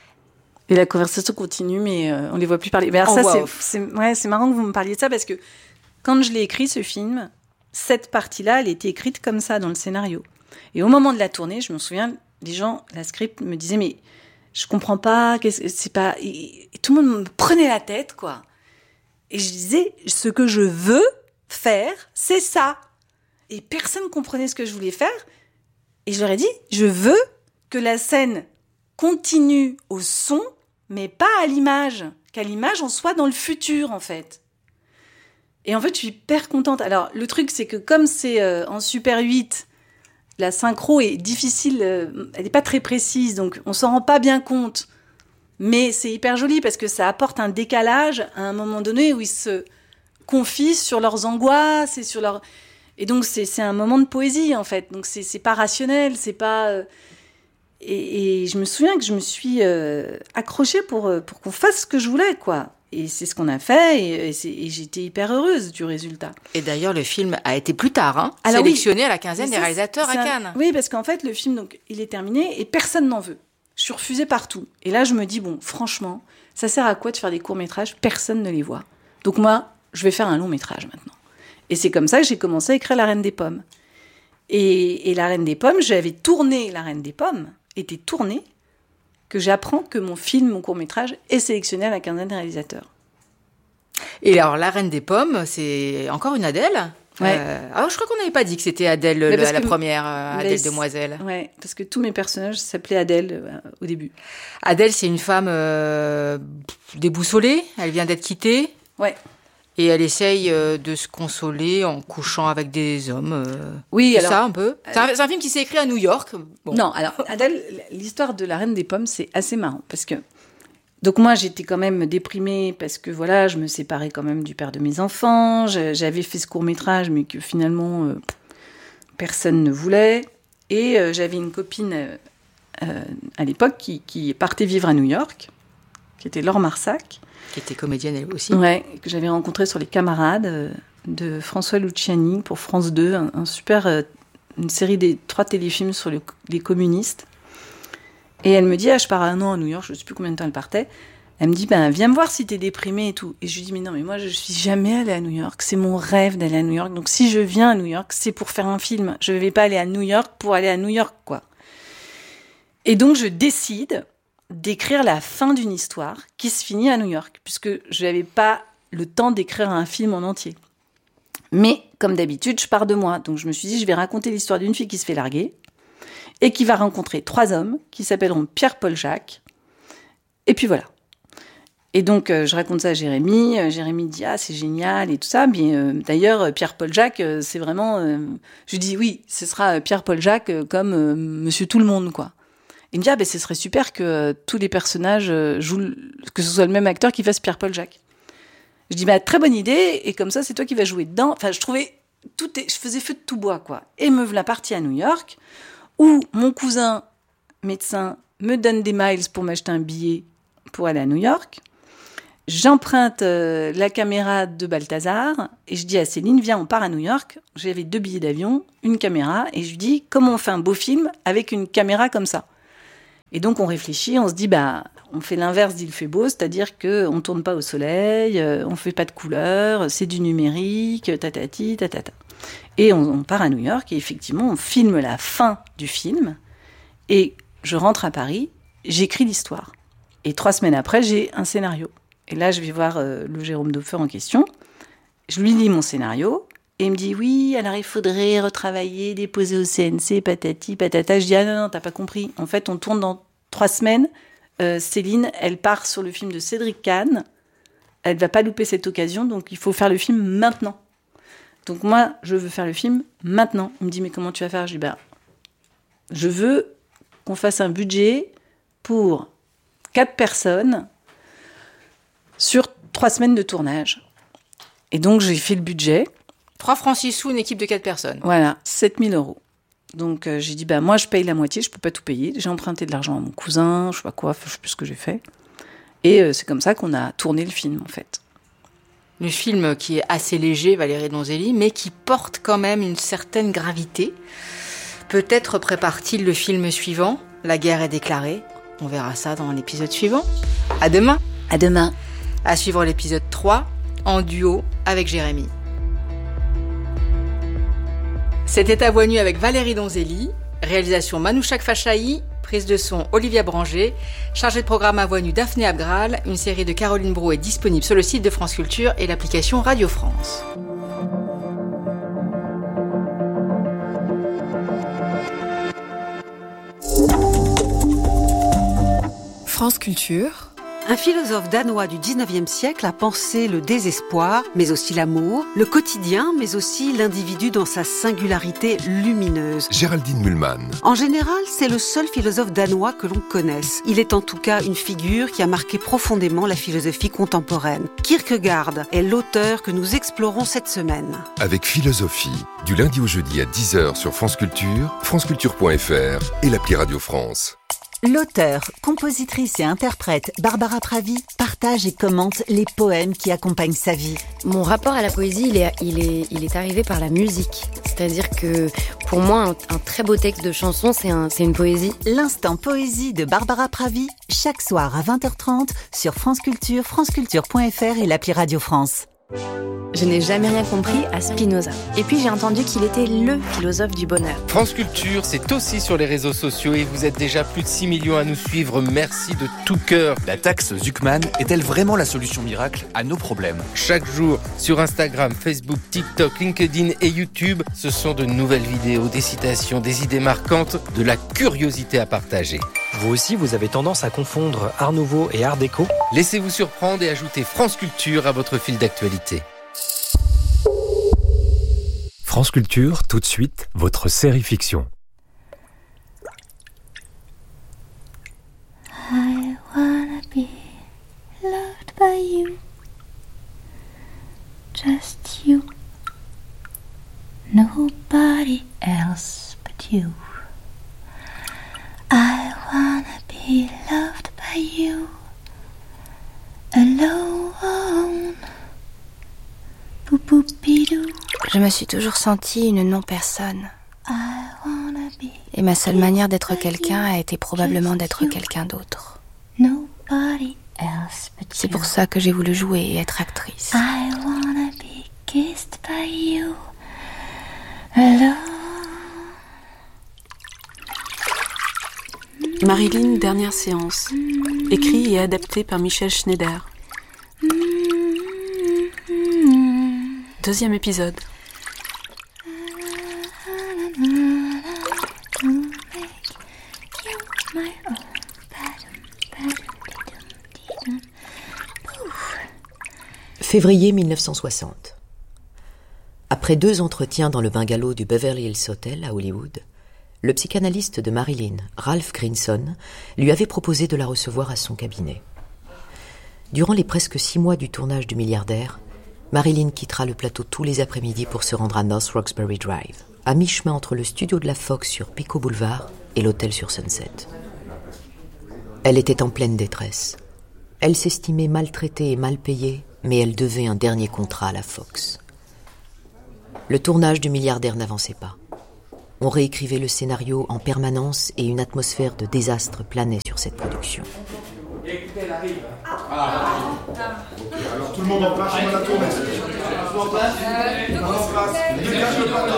Et la conversation continue, mais euh, on ne les voit plus parler. Mais alors en ça, c'est, off. c'est, ouais, c'est marrant que vous me parliez de ça, parce que quand je l'ai écrit, ce film, cette partie-là, elle était écrite comme ça dans le scénario. Et au moment de la tournée, je me souviens, les gens, la script me disaient, mais... je comprends pas, qu'est-ce, c'est pas... Et, et tout le monde me prenait la tête, quoi. Et je disais, ce que je veux faire, c'est ça. Et personne ne comprenait ce que je voulais faire. Et je leur ai dit, je veux que la scène continue au son, mais pas à l'image. Qu'à l'image, on soit dans le futur, en fait. Et en fait, je suis hyper contente. Alors, le truc, c'est que comme c'est euh, en Super huit... la synchro est difficile, euh, elle n'est pas très précise, donc on s'en rend pas bien compte. Mais c'est hyper joli parce que ça apporte un décalage à un moment donné où ils se confient sur leurs angoisses et sur leur... Et donc c'est, c'est un moment de poésie en fait. Donc c'est, c'est pas rationnel, c'est pas... Euh... Et, et je me souviens que je me suis euh, accrochée pour, pour qu'on fasse ce que je voulais, quoi. Et c'est ce qu'on a fait, et, et, c'est, et j'étais hyper heureuse du résultat. Et d'ailleurs, le film a été plus tard, hein, Alors, sélectionné oui, à la quinzaine des ça, réalisateurs à Cannes. Un... Oui, parce qu'en fait, le film, donc, il est terminé, et personne n'en veut. Je suis refusée partout. Et là, je me dis, bon, franchement, ça sert à quoi de faire des courts-métrages ? Personne ne les voit. Donc moi, je vais faire un long-métrage maintenant. Et c'est comme ça que j'ai commencé à écrire La Reine des Pommes. Et, et La Reine des Pommes, j'avais tourné La Reine des Pommes, était tournée, que j'apprends que mon film, mon court-métrage, est sélectionné à la quinzaine des réalisateurs. Et alors, La Reine des Pommes, c'est encore une Adèle ? Ouais. Euh, alors, je crois qu'on n'avait pas dit que c'était Adèle, le, la que, première euh, Adèle Demoiselle. Ouais, parce que tous mes personnages s'appelaient Adèle euh, au début. Adèle, c'est une femme euh, déboussolée, elle vient d'être quittée. Ouais. Et elle essaye euh, de se consoler en couchant avec des hommes. Euh, oui, c'est alors. ça, un peu. C'est un, c'est un film qui s'est écrit à New York. Bon. Non, alors, Adèle, l'histoire de La Reine des Pommes, c'est assez marrant. Parce que. Donc, moi, j'étais quand même déprimée parce que, voilà, je me séparais quand même du père de mes enfants. J'avais fait ce court-métrage, mais que finalement, euh, personne ne voulait. Et euh, j'avais une copine euh, à l'époque qui, qui partait vivre à New York, qui était Laure Marsac. Qui était comédienne elle aussi. Ouais, que j'avais rencontrée sur Les Camarades euh, de François Luciani pour France deux, un, un super, euh, une série des trois téléfilms sur le, les communistes. Et elle me dit, ah, je pars un an à New York, je ne sais plus combien de temps elle partait. Elle me dit, ben, viens me voir si t'es déprimée et tout. Et je lui dis, mais non, mais moi, je suis jamais allée à New York. C'est mon rêve d'aller à New York. Donc, si je viens à New York, c'est pour faire un film. Je ne vais pas aller à New York pour aller à New York, quoi. Et donc, je décide d'écrire la fin d'une histoire qui se finit à New York, puisque je n'avais pas le temps d'écrire un film en entier. Mais, comme d'habitude, je pars de moi. Donc, je me suis dit, je vais raconter l'histoire d'une fille qui se fait larguer. et qui va rencontrer trois hommes qui s'appelleront Pierre, Paul, Jacques. Et puis voilà. Et donc, euh, je raconte ça à Jérémy. Euh, Jérémy dit « Ah, c'est génial » et tout ça. Mais euh, d'ailleurs, Pierre, Paul, Jacques, euh, c'est vraiment... Euh, je lui dis « Oui, ce sera Pierre, Paul, Jacques euh, comme euh, Monsieur Tout-le-Monde, quoi. » Il me dit « Ah, ben, ce serait super que euh, tous les personnages euh, jouent... que ce soit le même acteur qui fasse Pierre, Paul, Jacques. » Je dis bah, « Très bonne idée, et comme ça, c'est toi qui vas jouer dedans. » Enfin, je trouvais... tout est, je faisais feu de tout bois, quoi. Et me voilà partie à New York, où mon cousin, médecin, me donne des miles pour m'acheter un billet pour aller à New York. J'emprunte euh, la caméra de Balthazar et je dis à Céline, viens, on part à New York. J'avais deux billets d'avion, une caméra, et je lui dis, comment on fait un beau film avec une caméra comme ça ? Et donc on réfléchit, on se dit, bah, on fait l'inverse d'Il fait beau, c'est-à-dire qu'on ne tourne pas au soleil, euh, on ne fait pas de couleurs, c'est du numérique, tatati, tatata. Et on, on part à New York et effectivement, on filme la fin du film et je rentre à Paris, j'écris l'histoire. Et trois semaines après, j'ai un scénario. Et là, je vais voir euh, le Jérôme Daupher en question. Je lui lis mon scénario et il me dit « Oui, alors il faudrait retravailler, déposer au C N C, patati, patata. » Je dis « Ah non, non, t'as pas compris. En fait, on tourne dans trois semaines. Euh, Céline, elle part sur le film de Cédric Kahn. Elle va pas louper cette occasion, donc il faut faire le film maintenant. » Donc moi, je veux faire le film maintenant. Il me dit « Mais comment tu vas faire ?» Je dis bah, « Je veux qu'on fasse un budget pour quatre personnes sur trois semaines de tournage. » Et donc, j'ai fait le budget. trois francs six sous, une équipe de quatre personnes. Voilà, sept mille euros. Donc, euh, j'ai dit, bah, moi, je paye la moitié, je peux pas tout payer. J'ai emprunté de l'argent à mon cousin, je sais pas quoi, je sais plus ce que j'ai fait. Et euh, c'est comme ça qu'on a tourné le film, en fait. Le film qui est assez léger, Valérie Donzelli, mais qui porte quand même une certaine gravité. Peut-être prépare-t-il le film suivant, La guerre est déclarée. On verra ça dans l'épisode suivant. À demain. À demain. À suivre l'épisode trois, en duo avec Jérémy. C'était À Voix nue avec Valérie Donzelli, réalisation Manouchak Fachaï, prise de son Olivia Branger, chargée de programme À Voix nue Daphné Abgral. Une série de Caroline Bro est disponible sur le site de France Culture et l'application Radio France. France Culture. Un philosophe danois du dix-neuvième siècle a pensé le désespoir, mais aussi l'amour, le quotidien, mais aussi l'individu dans sa singularité lumineuse. Géraldine Mühlmann. En général, c'est le seul philosophe danois que l'on connaisse. Il est en tout cas une figure qui a marqué profondément la philosophie contemporaine. Kierkegaard est l'auteur que nous explorons cette semaine. Avec Philosophie, du lundi au jeudi à dix heures sur France Culture, franceculture point f r et l'appli Radio France. L'auteure, compositrice et interprète Barbara Pravi partage et commente les poèmes qui accompagnent sa vie. Mon rapport à la poésie, il est, il est, il est arrivé par la musique. C'est-à-dire que pour moi, un, un très beau texte de chanson, c'est, un, c'est une poésie. L'instant poésie de Barbara Pravi, chaque soir à vingt heures trente sur France Culture, franceculture point f r et l'appli Radio France. Je n'ai jamais rien compris à Spinoza. Et puis j'ai entendu qu'il était le philosophe du bonheur. France Culture, c'est aussi sur les réseaux sociaux et vous êtes déjà plus de six millions à nous suivre. Merci de tout cœur. La taxe Zuckman est-elle vraiment la solution miracle à nos problèmes ? Chaque jour, sur Instagram, Facebook, TikTok, LinkedIn et YouTube, ce sont de nouvelles vidéos, des citations, des idées marquantes, de la curiosité à partager. Vous aussi, vous avez tendance à confondre Art Nouveau et Art Déco ? Laissez-vous surprendre et ajoutez France Culture à votre fil d'actualité. France Culture, tout de suite, votre série fiction. I wanna be loved by you, just you, nobody else but you. I wanna be loved by you, alone. Je me suis toujours sentie une non-personne. Et ma seule manière d'être quelqu'un a été probablement d'être quelqu'un d'autre. C'est pour ça que j'ai voulu jouer et être actrice. Marilyn, dernière séance. Écrit et adapté par Michel Schneider. Deuxième épisode. my own. Février mille neuf cent soixante. Après deux entretiens dans le bungalow du Beverly Hills Hotel à Hollywood, le psychanalyste de Marilyn, Ralph Grinson, lui avait proposé de la recevoir à son cabinet. Durant les presque six mois du tournage du Milliardaire, Marilyn quittera le plateau tous les après-midi pour se rendre à North Roxbury Drive, à mi-chemin entre le studio de la Fox sur Pico Boulevard et l'hôtel sur Sunset. Elle était en pleine détresse. Elle s'estimait maltraitée et mal payée, mais elle devait un dernier contrat à la Fox. Le tournage du Milliardaire n'avançait pas. On réécrivait le scénario en permanence et une atmosphère de désastre planait sur cette production. Écoutez, elle arrive. Ah, ok. Alors tout le monde en place, on va la tourner. Tout en place. Tout en place. Dégage le plateau,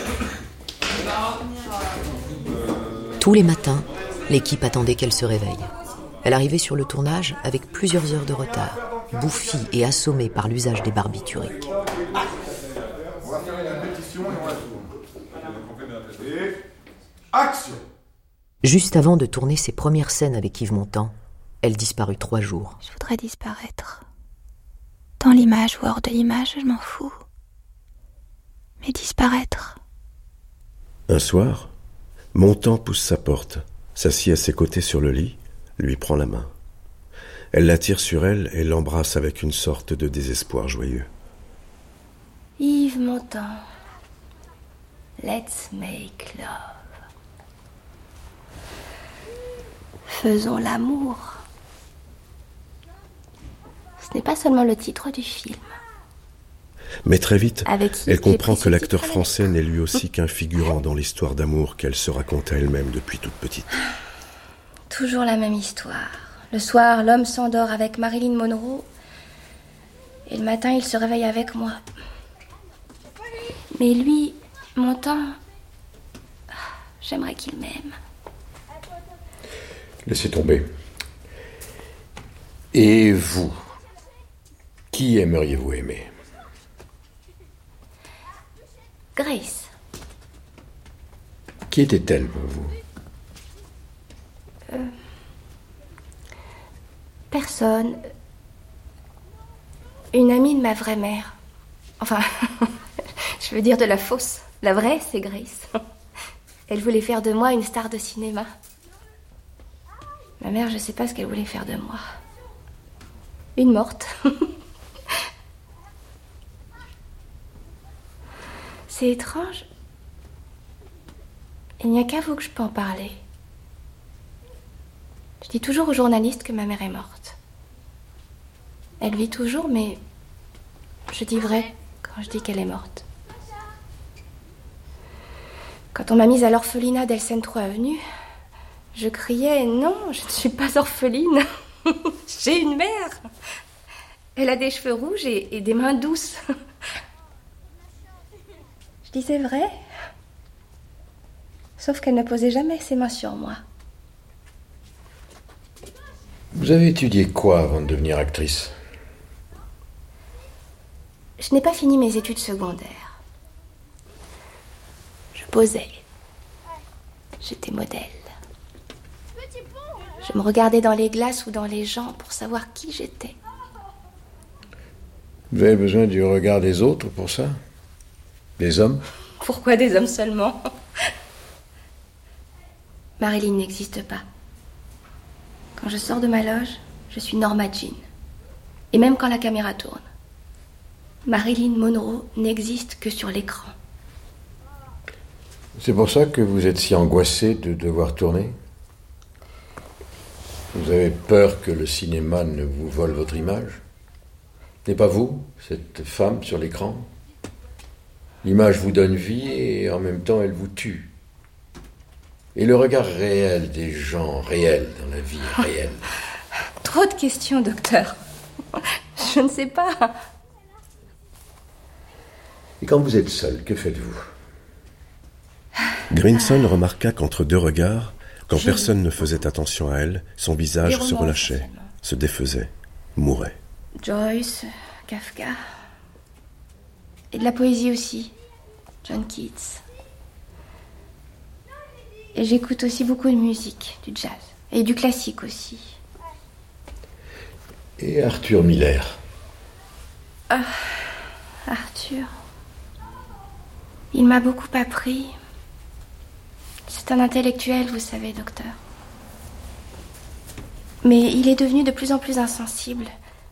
merci. Tous les matins, l'équipe attendait qu'elle se réveille. Elle arrivait sur le tournage avec plusieurs heures de retard, bouffie et assommée par l'usage des barbituriques. On va faire une répétition et on la tourne. Et action. Juste avant de tourner ses premières scènes avec Yves Montand, elle disparut trois jours. Je voudrais disparaître. Dans l'image ou hors de l'image, je m'en fous. Mais disparaître. Un soir, Montand pousse sa porte, s'assied à ses côtés sur le lit, lui prend la main. Elle l'attire sur elle et l'embrasse avec une sorte de désespoir joyeux. Yves Montand, let's make love. Faisons l'amour. Ce n'est pas seulement le titre du film. Mais très vite, elle comprend que l'acteur titre français n'est lui aussi qu'un figurant dans l'histoire d'amour qu'elle se raconte à elle-même depuis toute petite. Toujours la même histoire. Le soir, l'homme s'endort avec Marilyn Monroe. Et le matin, il se réveille avec moi. Mais lui, Montand, j'aimerais qu'il m'aime. Laissez tomber. Et vous, qui aimeriez-vous aimer? Grace. Qui était-elle pour vous? Euh, personne. Une amie de ma vraie mère. Enfin, je veux dire de la fausse. La vraie, c'est Grace. Elle voulait faire de moi une star de cinéma. Ma mère, je sais pas ce qu'elle voulait faire de moi. Une morte. C'est étrange. Il n'y a qu'à vous que je peux en parler. Je dis toujours aux journalistes que ma mère est morte. Elle vit toujours, mais je dis vrai quand je dis qu'elle est morte. Quand on m'a mise à l'orphelinat d'Elsen trois avenue, je criais « Non, je ne suis pas orpheline. J'ai une mère. Elle a des cheveux rouges et, et des mains douces. » Je disais vrai. Sauf qu'elle ne posait jamais ses mains sur moi. Vous avez étudié quoi avant de devenir actrice? Je n'ai pas fini mes études secondaires. Je posais. J'étais modèle. Je me regardais dans les glaces ou dans les gens pour savoir qui j'étais. Vous avez besoin du regard des autres pour ça? Des hommes? Pourquoi des hommes seulement? Marilyn n'existe pas. Quand je sors de ma loge, je suis Norma Jean. Et même quand la caméra tourne. Marilyn Monroe n'existe que sur l'écran. C'est pour ça que vous êtes si angoissée de devoir tourner? Vous avez peur que le cinéma ne vous vole votre image? Ce n'est pas vous, cette femme sur l'écran? L'image vous donne vie et en même temps elle vous tue. Et le regard réel des gens réels dans la vie réelle. Trop de questions, docteur. Je ne sais pas. Et quand vous êtes seul, que faites-vous? Grinson remarqua qu'entre deux regards, quand Je... personne ne faisait attention à elle, son visage se relâchait, forcément. se défaisait, mourait. Joyce, Kafka. Et de la poésie aussi. John Keats. Et j'écoute aussi beaucoup de musique, du jazz. Et du classique aussi. Et Arthur Miller. Ah, Arthur. Il m'a beaucoup appris. C'est un intellectuel, vous savez, docteur. Mais il est devenu de plus en plus insensible.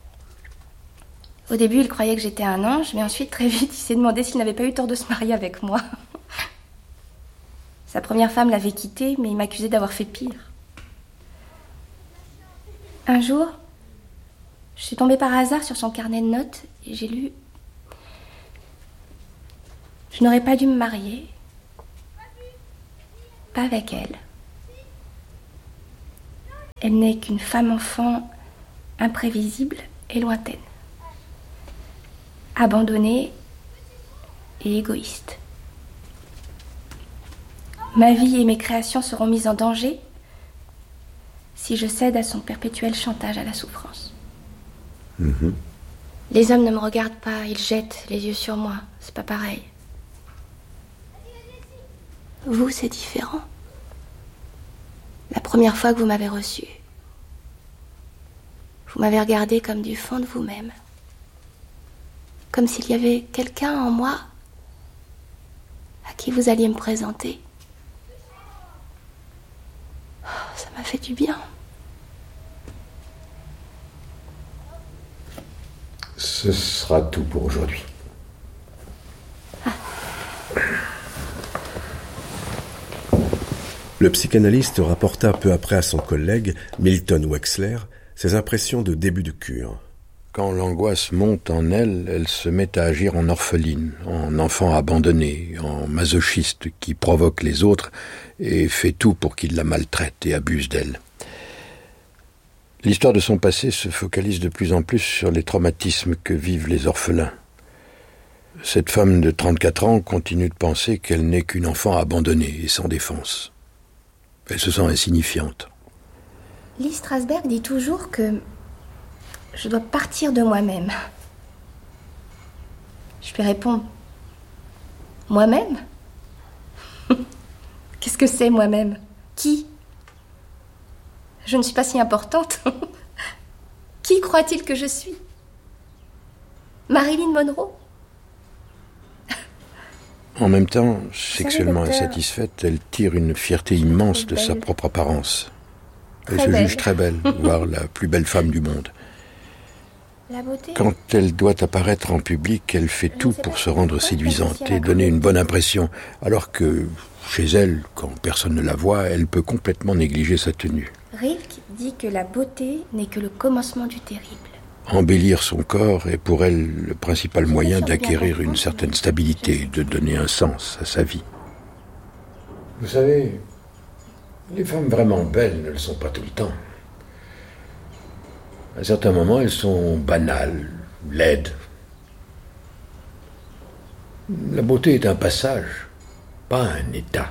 Au début, il croyait que j'étais un ange, mais ensuite, très vite, il s'est demandé s'il n'avait pas eu tort de se marier avec moi. Sa première femme l'avait quitté, mais il m'accusait d'avoir fait pire. Un jour, je suis tombée par hasard sur son carnet de notes et j'ai lu « Je n'aurais pas dû me marier. Pas avec elle. Elle n'est qu'une femme-enfant imprévisible et lointaine. Abandonnée et égoïste. Ma vie et mes créations seront mises en danger si je cède à son perpétuel chantage à la souffrance. Mmh. Les hommes ne me regardent pas, ils jettent les yeux sur moi. C'est pas pareil. Vous, c'est différent. La première fois que vous m'avez reçu, vous m'avez regardé comme du fond de vous-même. Comme s'il y avait quelqu'un en moi à qui vous alliez me présenter. Oh, ça m'a fait du bien. Ce sera tout pour aujourd'hui. Ah. Le psychanalyste rapporta peu après à son collègue, Milton Wexler, ses impressions de début de cure. Quand l'angoisse monte en elle, elle se met à agir en orpheline, en enfant abandonné, en masochiste qui provoque les autres et fait tout pour qu'ils la maltraitent et abusent d'elle. L'histoire de son passé se focalise de plus en plus sur les traumatismes que vivent les orphelins. Cette femme de trente-quatre ans continue de penser qu'elle n'est qu'une enfant abandonnée et sans défense. Elle se sent insignifiante. Lee Strasberg dit toujours que je dois partir de moi-même. Je lui réponds, moi-même ? Qu'est-ce que c'est moi-même ? Qui ? Je ne suis pas si importante. Qui croit-il que je suis ? Marilyn Monroe ? En même temps, sexuellement insatisfaite, elle tire une fierté immense de sa propre apparence. Elle se juge très belle, voire la plus belle femme du monde. La beauté. Quand elle doit apparaître en public, elle fait tout pour se rendre séduisante et donner une bonne impression, alors que, chez elle, quand personne ne la voit, elle peut complètement négliger sa tenue. Rilke dit que la beauté n'est que le commencement du terrible. Embellir son corps est pour elle le principal moyen d'acquérir une certaine stabilité, de donner un sens à sa vie. Vous savez, les femmes vraiment belles ne le sont pas tout le temps. À certains moments, elles sont banales, laides. La beauté est un passage, pas un état.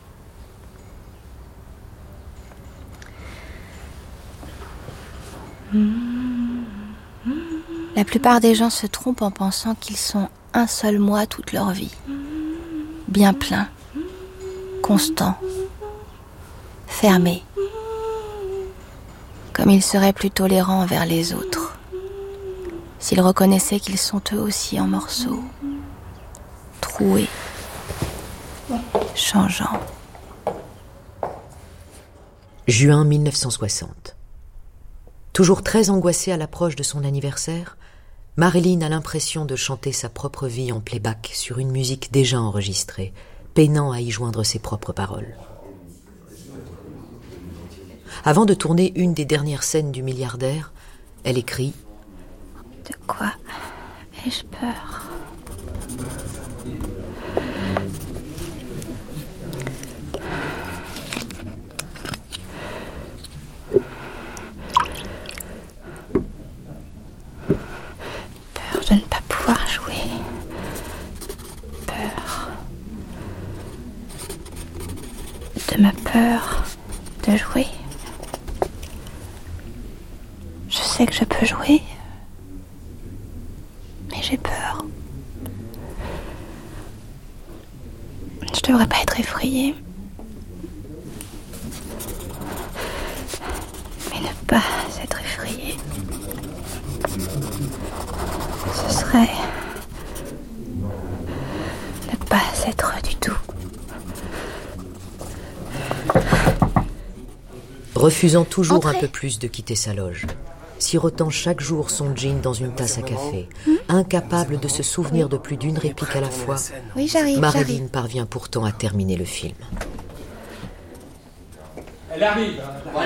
La plupart des gens se trompent en pensant qu'ils sont un seul moi toute leur vie. Bien plein, constant, fermé. Comme ils seraient plus tolérants envers les autres, s'ils reconnaissaient qu'ils sont eux aussi en morceaux, troués, changeants. Juin mille neuf cent soixante. Toujours très angoissée à l'approche de son anniversaire, Marilyn a l'impression de chanter sa propre vie en playback sur une musique déjà enregistrée, peinant à y joindre ses propres paroles. Avant de tourner une des dernières scènes du milliardaire, elle écrit « De quoi ai-je peur ? Peur de ne pas pouvoir jouer. Peur de ma peur de jouer. Je sais que je peux jouer, mais j'ai peur. Je devrais pas être effrayée. Et ne pas être effrayé. Ce serait... ne pas être du tout. Refusant toujours Entrez. un peu plus de quitter sa loge, sirotant chaque jour son gin dans une tasse à café, mmh. incapable de se souvenir de plus d'une réplique à la fois, oui, j'arrive, Marilyn j'arrive. parvient pourtant à terminer le film. Elle arrive.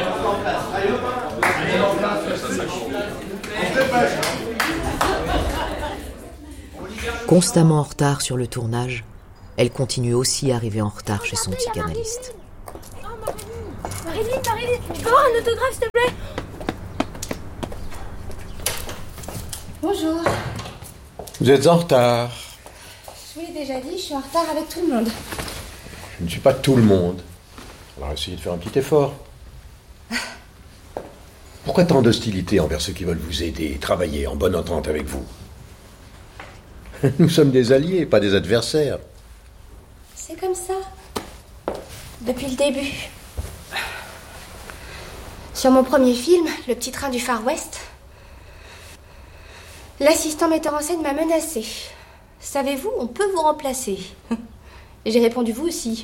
Constamment en retard sur le tournage, elle continue aussi à arriver en retard chez son psychanalyste. Marilyn, Marilyn, je peux avoir un autographe, s'il te plaît? Bonjour. Vous êtes en retard. Je vous l'ai déjà dit, je suis en retard avec tout le monde. Je ne suis pas tout le monde. Alors essayez de faire un petit effort. Pourquoi tant d'hostilité envers ceux qui veulent vous aider et travailler en bonne entente avec vous? Nous sommes des alliés, pas des adversaires. C'est comme ça. Depuis le début. Sur mon premier film, Le Petit Train du Far West, l'assistant metteur en scène m'a menacé. Savez-vous, on peut vous remplacer. Et j'ai répondu, vous aussi.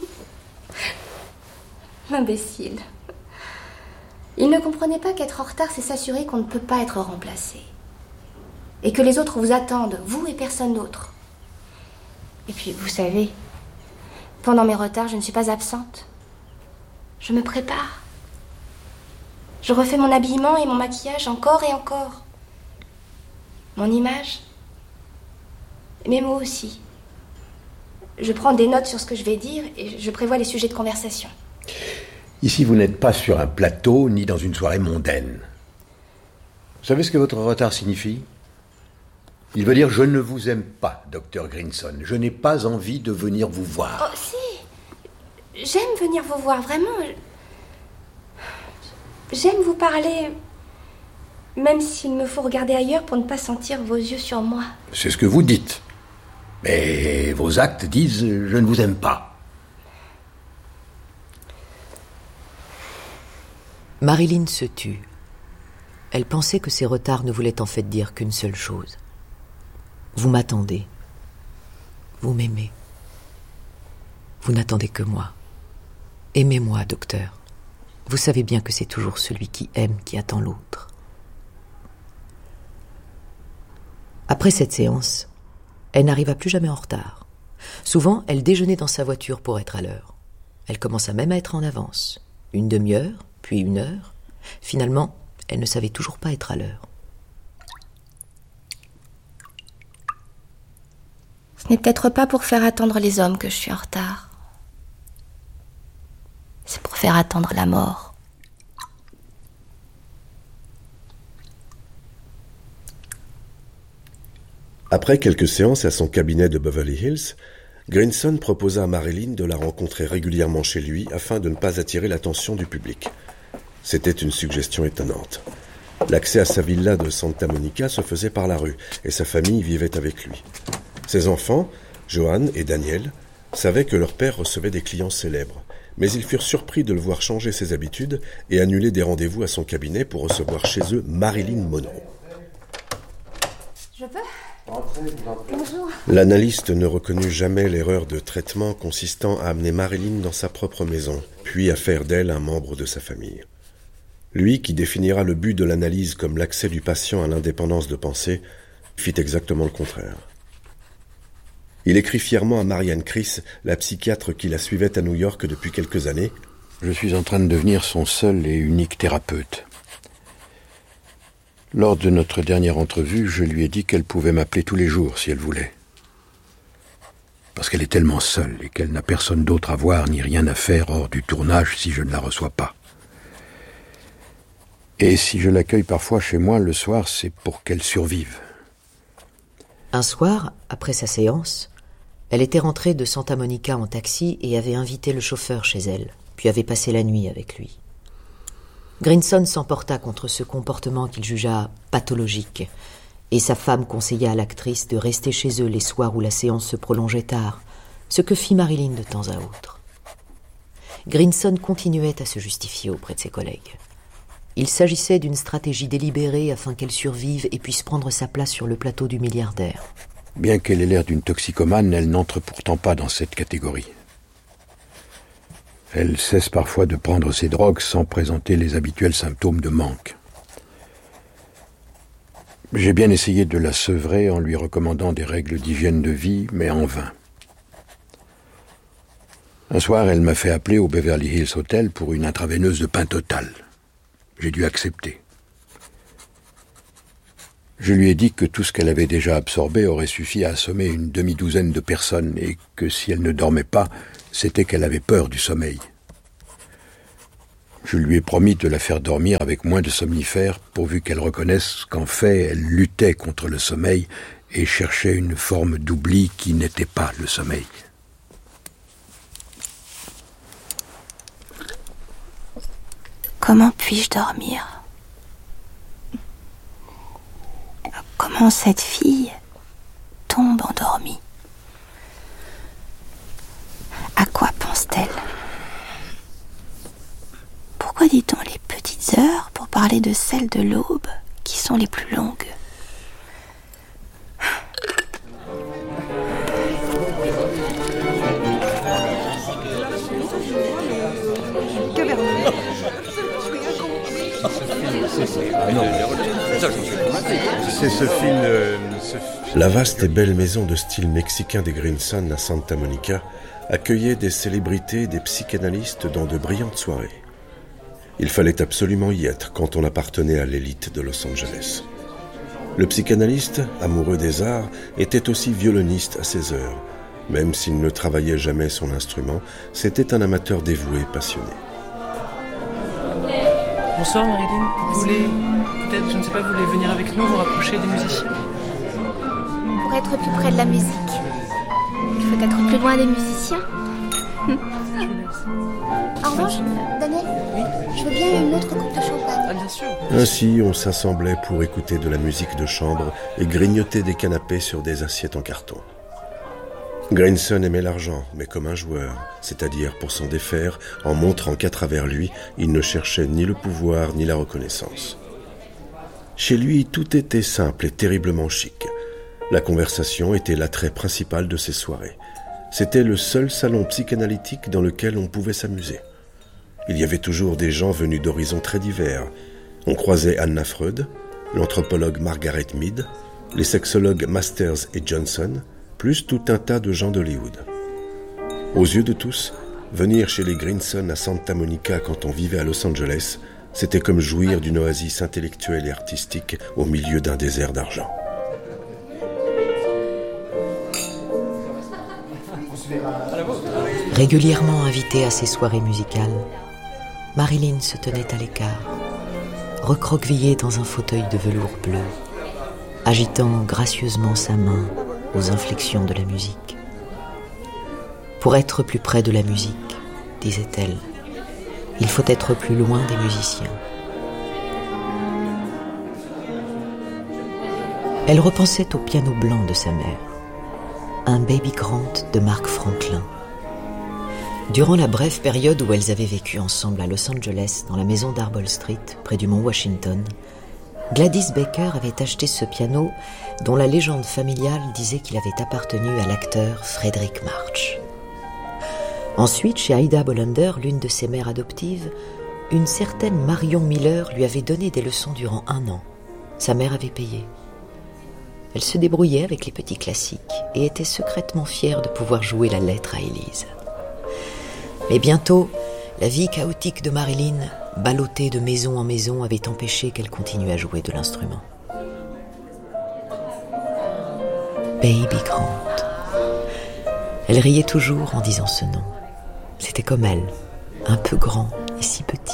Imbécile. Il ne comprenait pas qu'être en retard, c'est s'assurer qu'on ne peut pas être remplacé. Et que les autres vous attendent, vous et personne d'autre. Et puis, vous savez, pendant mes retards, je ne suis pas absente. Je me prépare. Je refais mon habillement et mon maquillage encore et encore. Mon image. Et mes mots aussi. Je prends des notes sur ce que je vais dire et je prévois les sujets de conversation. Ici, vous n'êtes pas sur un plateau ni dans une soirée mondaine. Vous savez ce que votre retard signifie? Il veut dire « Je ne vous aime pas, docteur Grinson. Je n'ai pas envie de venir vous voir. » Oh, si. J'aime venir vous voir, vraiment. J'aime vous parler, même s'il me faut regarder ailleurs pour ne pas sentir vos yeux sur moi. C'est ce que vous dites. Mais vos actes disent « Je ne vous aime pas. » Marilyn se tut. Elle pensait que ses retards ne voulaient en fait dire qu'une seule chose. Vous m'attendez. Vous m'aimez. Vous n'attendez que moi. Aimez-moi, docteur. Vous savez bien que c'est toujours celui qui aime qui attend l'autre. Après cette séance, elle n'arriva plus jamais en retard. Souvent, elle déjeunait dans sa voiture pour être à l'heure. Elle commença même à être en avance. Une demi-heure, puis une heure. Finalement, elle ne savait toujours pas être à l'heure. Ce n'est peut-être pas pour faire attendre les hommes que je suis en retard. C'est pour faire attendre la mort. Après quelques séances à son cabinet de Beverly Hills, Grinson proposa à Marilyn de la rencontrer régulièrement chez lui afin de ne pas attirer l'attention du public. C'était une suggestion étonnante. L'accès à sa villa de Santa Monica se faisait par la rue et sa famille vivait avec lui. Ses enfants, Johan et Daniel, savaient que leur père recevait des clients célèbres, mais ils furent surpris de le voir changer ses habitudes et annuler des rendez-vous à son cabinet pour recevoir chez eux Marilyn Monroe. Je peux ? Bonjour. L'analyste ne reconnut jamais l'erreur de traitement consistant à amener Marilyn dans sa propre maison, puis à faire d'elle un membre de sa famille. Lui, qui définira le but de l'analyse comme l'accès du patient à l'indépendance de pensée, fit exactement le contraire. Il écrit fièrement à Marianne Chris, la psychiatre qui la suivait à New York depuis quelques années. « Je suis en train de devenir son seul et unique thérapeute. Lors de notre dernière entrevue, je lui ai dit qu'elle pouvait m'appeler tous les jours si elle voulait. Parce qu'elle est tellement seule et qu'elle n'a personne d'autre à voir ni rien à faire hors du tournage si je ne la reçois pas. Et si je l'accueille parfois chez moi le soir, c'est pour qu'elle survive. » Un soir, après sa séance, elle était rentrée de Santa Monica en taxi et avait invité le chauffeur chez elle, puis avait passé la nuit avec lui. Grinson s'emporta contre ce comportement qu'il jugea pathologique, et sa femme conseilla à l'actrice de rester chez eux les soirs où la séance se prolongeait tard, ce que fit Marilyn de temps à autre. Grinson continuait à se justifier auprès de ses collègues. Il s'agissait d'une stratégie délibérée afin qu'elle survive et puisse prendre sa place sur le plateau du milliardaire. Bien qu'elle ait l'air d'une toxicomane, elle n'entre pourtant pas dans cette catégorie. Elle cesse parfois de prendre ses drogues sans présenter les habituels symptômes de manque. J'ai bien essayé de la sevrer en lui recommandant des règles d'hygiène de vie, mais en vain. Un soir, elle m'a fait appeler au Beverly Hills Hotel pour une intraveineuse de Pintotale. J'ai dû accepter. Je lui ai dit que tout ce qu'elle avait déjà absorbé aurait suffi à assommer une demi-douzaine de personnes et que si elle ne dormait pas, c'était qu'elle avait peur du sommeil. Je lui ai promis de la faire dormir avec moins de somnifères pourvu qu'elle reconnaisse qu'en fait, elle luttait contre le sommeil et cherchait une forme d'oubli qui n'était pas le sommeil. Comment puis-je dormir? Comment cette fille tombe endormie? À quoi pense-t-elle? Pourquoi dit-on les petites heures pour parler de celles de l'aube qui sont les plus longues? C'est ce film... Euh, ce... La vaste et belle maison de style mexicain des Greenson à Santa Monica accueillait des célébrités et des psychanalystes dans de brillantes soirées. Il fallait absolument y être quand on appartenait à l'élite de Los Angeles. Le psychanalyste, amoureux des arts, était aussi violoniste à ses heures. Même s'il ne travaillait jamais son instrument, c'était un amateur dévoué, passionné. Bonsoir Marilyn, vous voulez, peut-être, je ne sais pas, vous voulez venir avec nous, vous rapprocher des musiciens? Pour être plus près de la musique, il faut être plus loin des musiciens. En revanche, Daniel, oui, je veux bien une autre coupe de champagne. Ah, bien sûr. Ainsi, on s'assemblait pour écouter de la musique de chambre et grignoter des canapés sur des assiettes en carton. Greenson aimait l'argent, mais comme un joueur, c'est-à-dire pour s'en défaire, en montrant qu'à travers lui, il ne cherchait ni le pouvoir ni la reconnaissance. Chez lui, tout était simple et terriblement chic. La conversation était l'attrait principal de ses soirées. C'était le seul salon psychanalytique dans lequel on pouvait s'amuser. Il y avait toujours des gens venus d'horizons très divers. On croisait Anna Freud, l'anthropologue Margaret Mead, les sexologues Masters et Johnson, plus tout un tas de gens d'Hollywood. Aux yeux de tous, venir chez les Greenson à Santa Monica quand on vivait à Los Angeles, c'était comme jouir d'une oasis intellectuelle et artistique au milieu d'un désert d'argent. Régulièrement invitée à ses soirées musicales, Marilyn se tenait à l'écart, recroquevillée dans un fauteuil de velours bleu, agitant gracieusement sa main aux inflexions de la musique. Pour être plus près de la musique, disait-elle, il faut être plus loin des musiciens. Elle repensait au piano blanc de sa mère, un Baby Grand de Mark Franklin. Durant la brève période où elles avaient vécu ensemble à Los Angeles, dans la maison d'Arbol Street, près du mont Washington, Gladys Baker avait acheté ce piano dont la légende familiale disait qu'il avait appartenu à l'acteur Frederick March. Ensuite, chez Ida Bolander, l'une de ses mères adoptives, une certaine Marion Miller lui avait donné des leçons durant un an. Sa mère avait payé. Elle se débrouillait avec les petits classiques et était secrètement fière de pouvoir jouer la lettre à Élise. Mais bientôt, la vie chaotique de Marilyn, ballottée de maison en maison, avait empêché qu'elle continue à jouer de l'instrument. Baby Grand. Elle riait toujours en disant ce nom. C'était comme elle, un peu grand et si petit.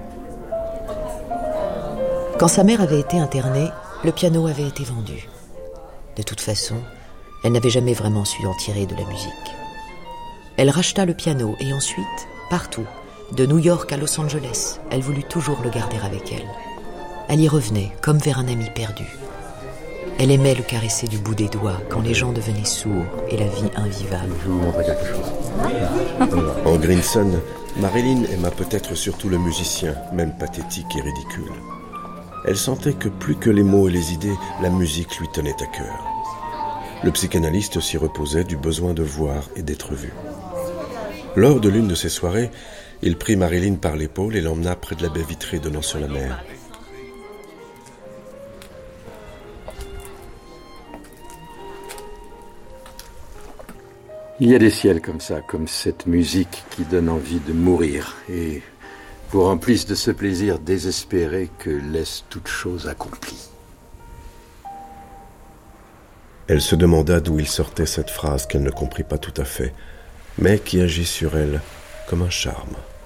Quand sa mère avait été internée, le piano avait été vendu. De toute façon, elle n'avait jamais vraiment su en tirer de la musique. Elle racheta le piano et ensuite, partout, de New York à Los Angeles, elle voulut toujours le garder avec elle. Elle y revenait, comme vers un ami perdu. Elle aimait le caresser du bout des doigts quand les gens devenaient sourds et la vie invivable. Je vais vous montrer quelque chose. En Grinson, Marilyn aima peut-être surtout le musicien, même pathétique et ridicule. Elle sentait que plus que les mots et les idées, la musique lui tenait à cœur. Le psychanalyste s'y reposait du besoin de voir et d'être vu. Lors de l'une de ces soirées, il prit Marilyn par l'épaule et l'emmena près de la baie vitrée donnant sur la mer. Il y a des ciels comme ça, comme cette musique qui donne envie de mourir et vous remplissent de ce plaisir désespéré que laisse toute chose accomplie. Elle se demanda d'où il sortait cette phrase qu'elle ne comprit pas tout à fait, mais qui agit sur elle comme un charme.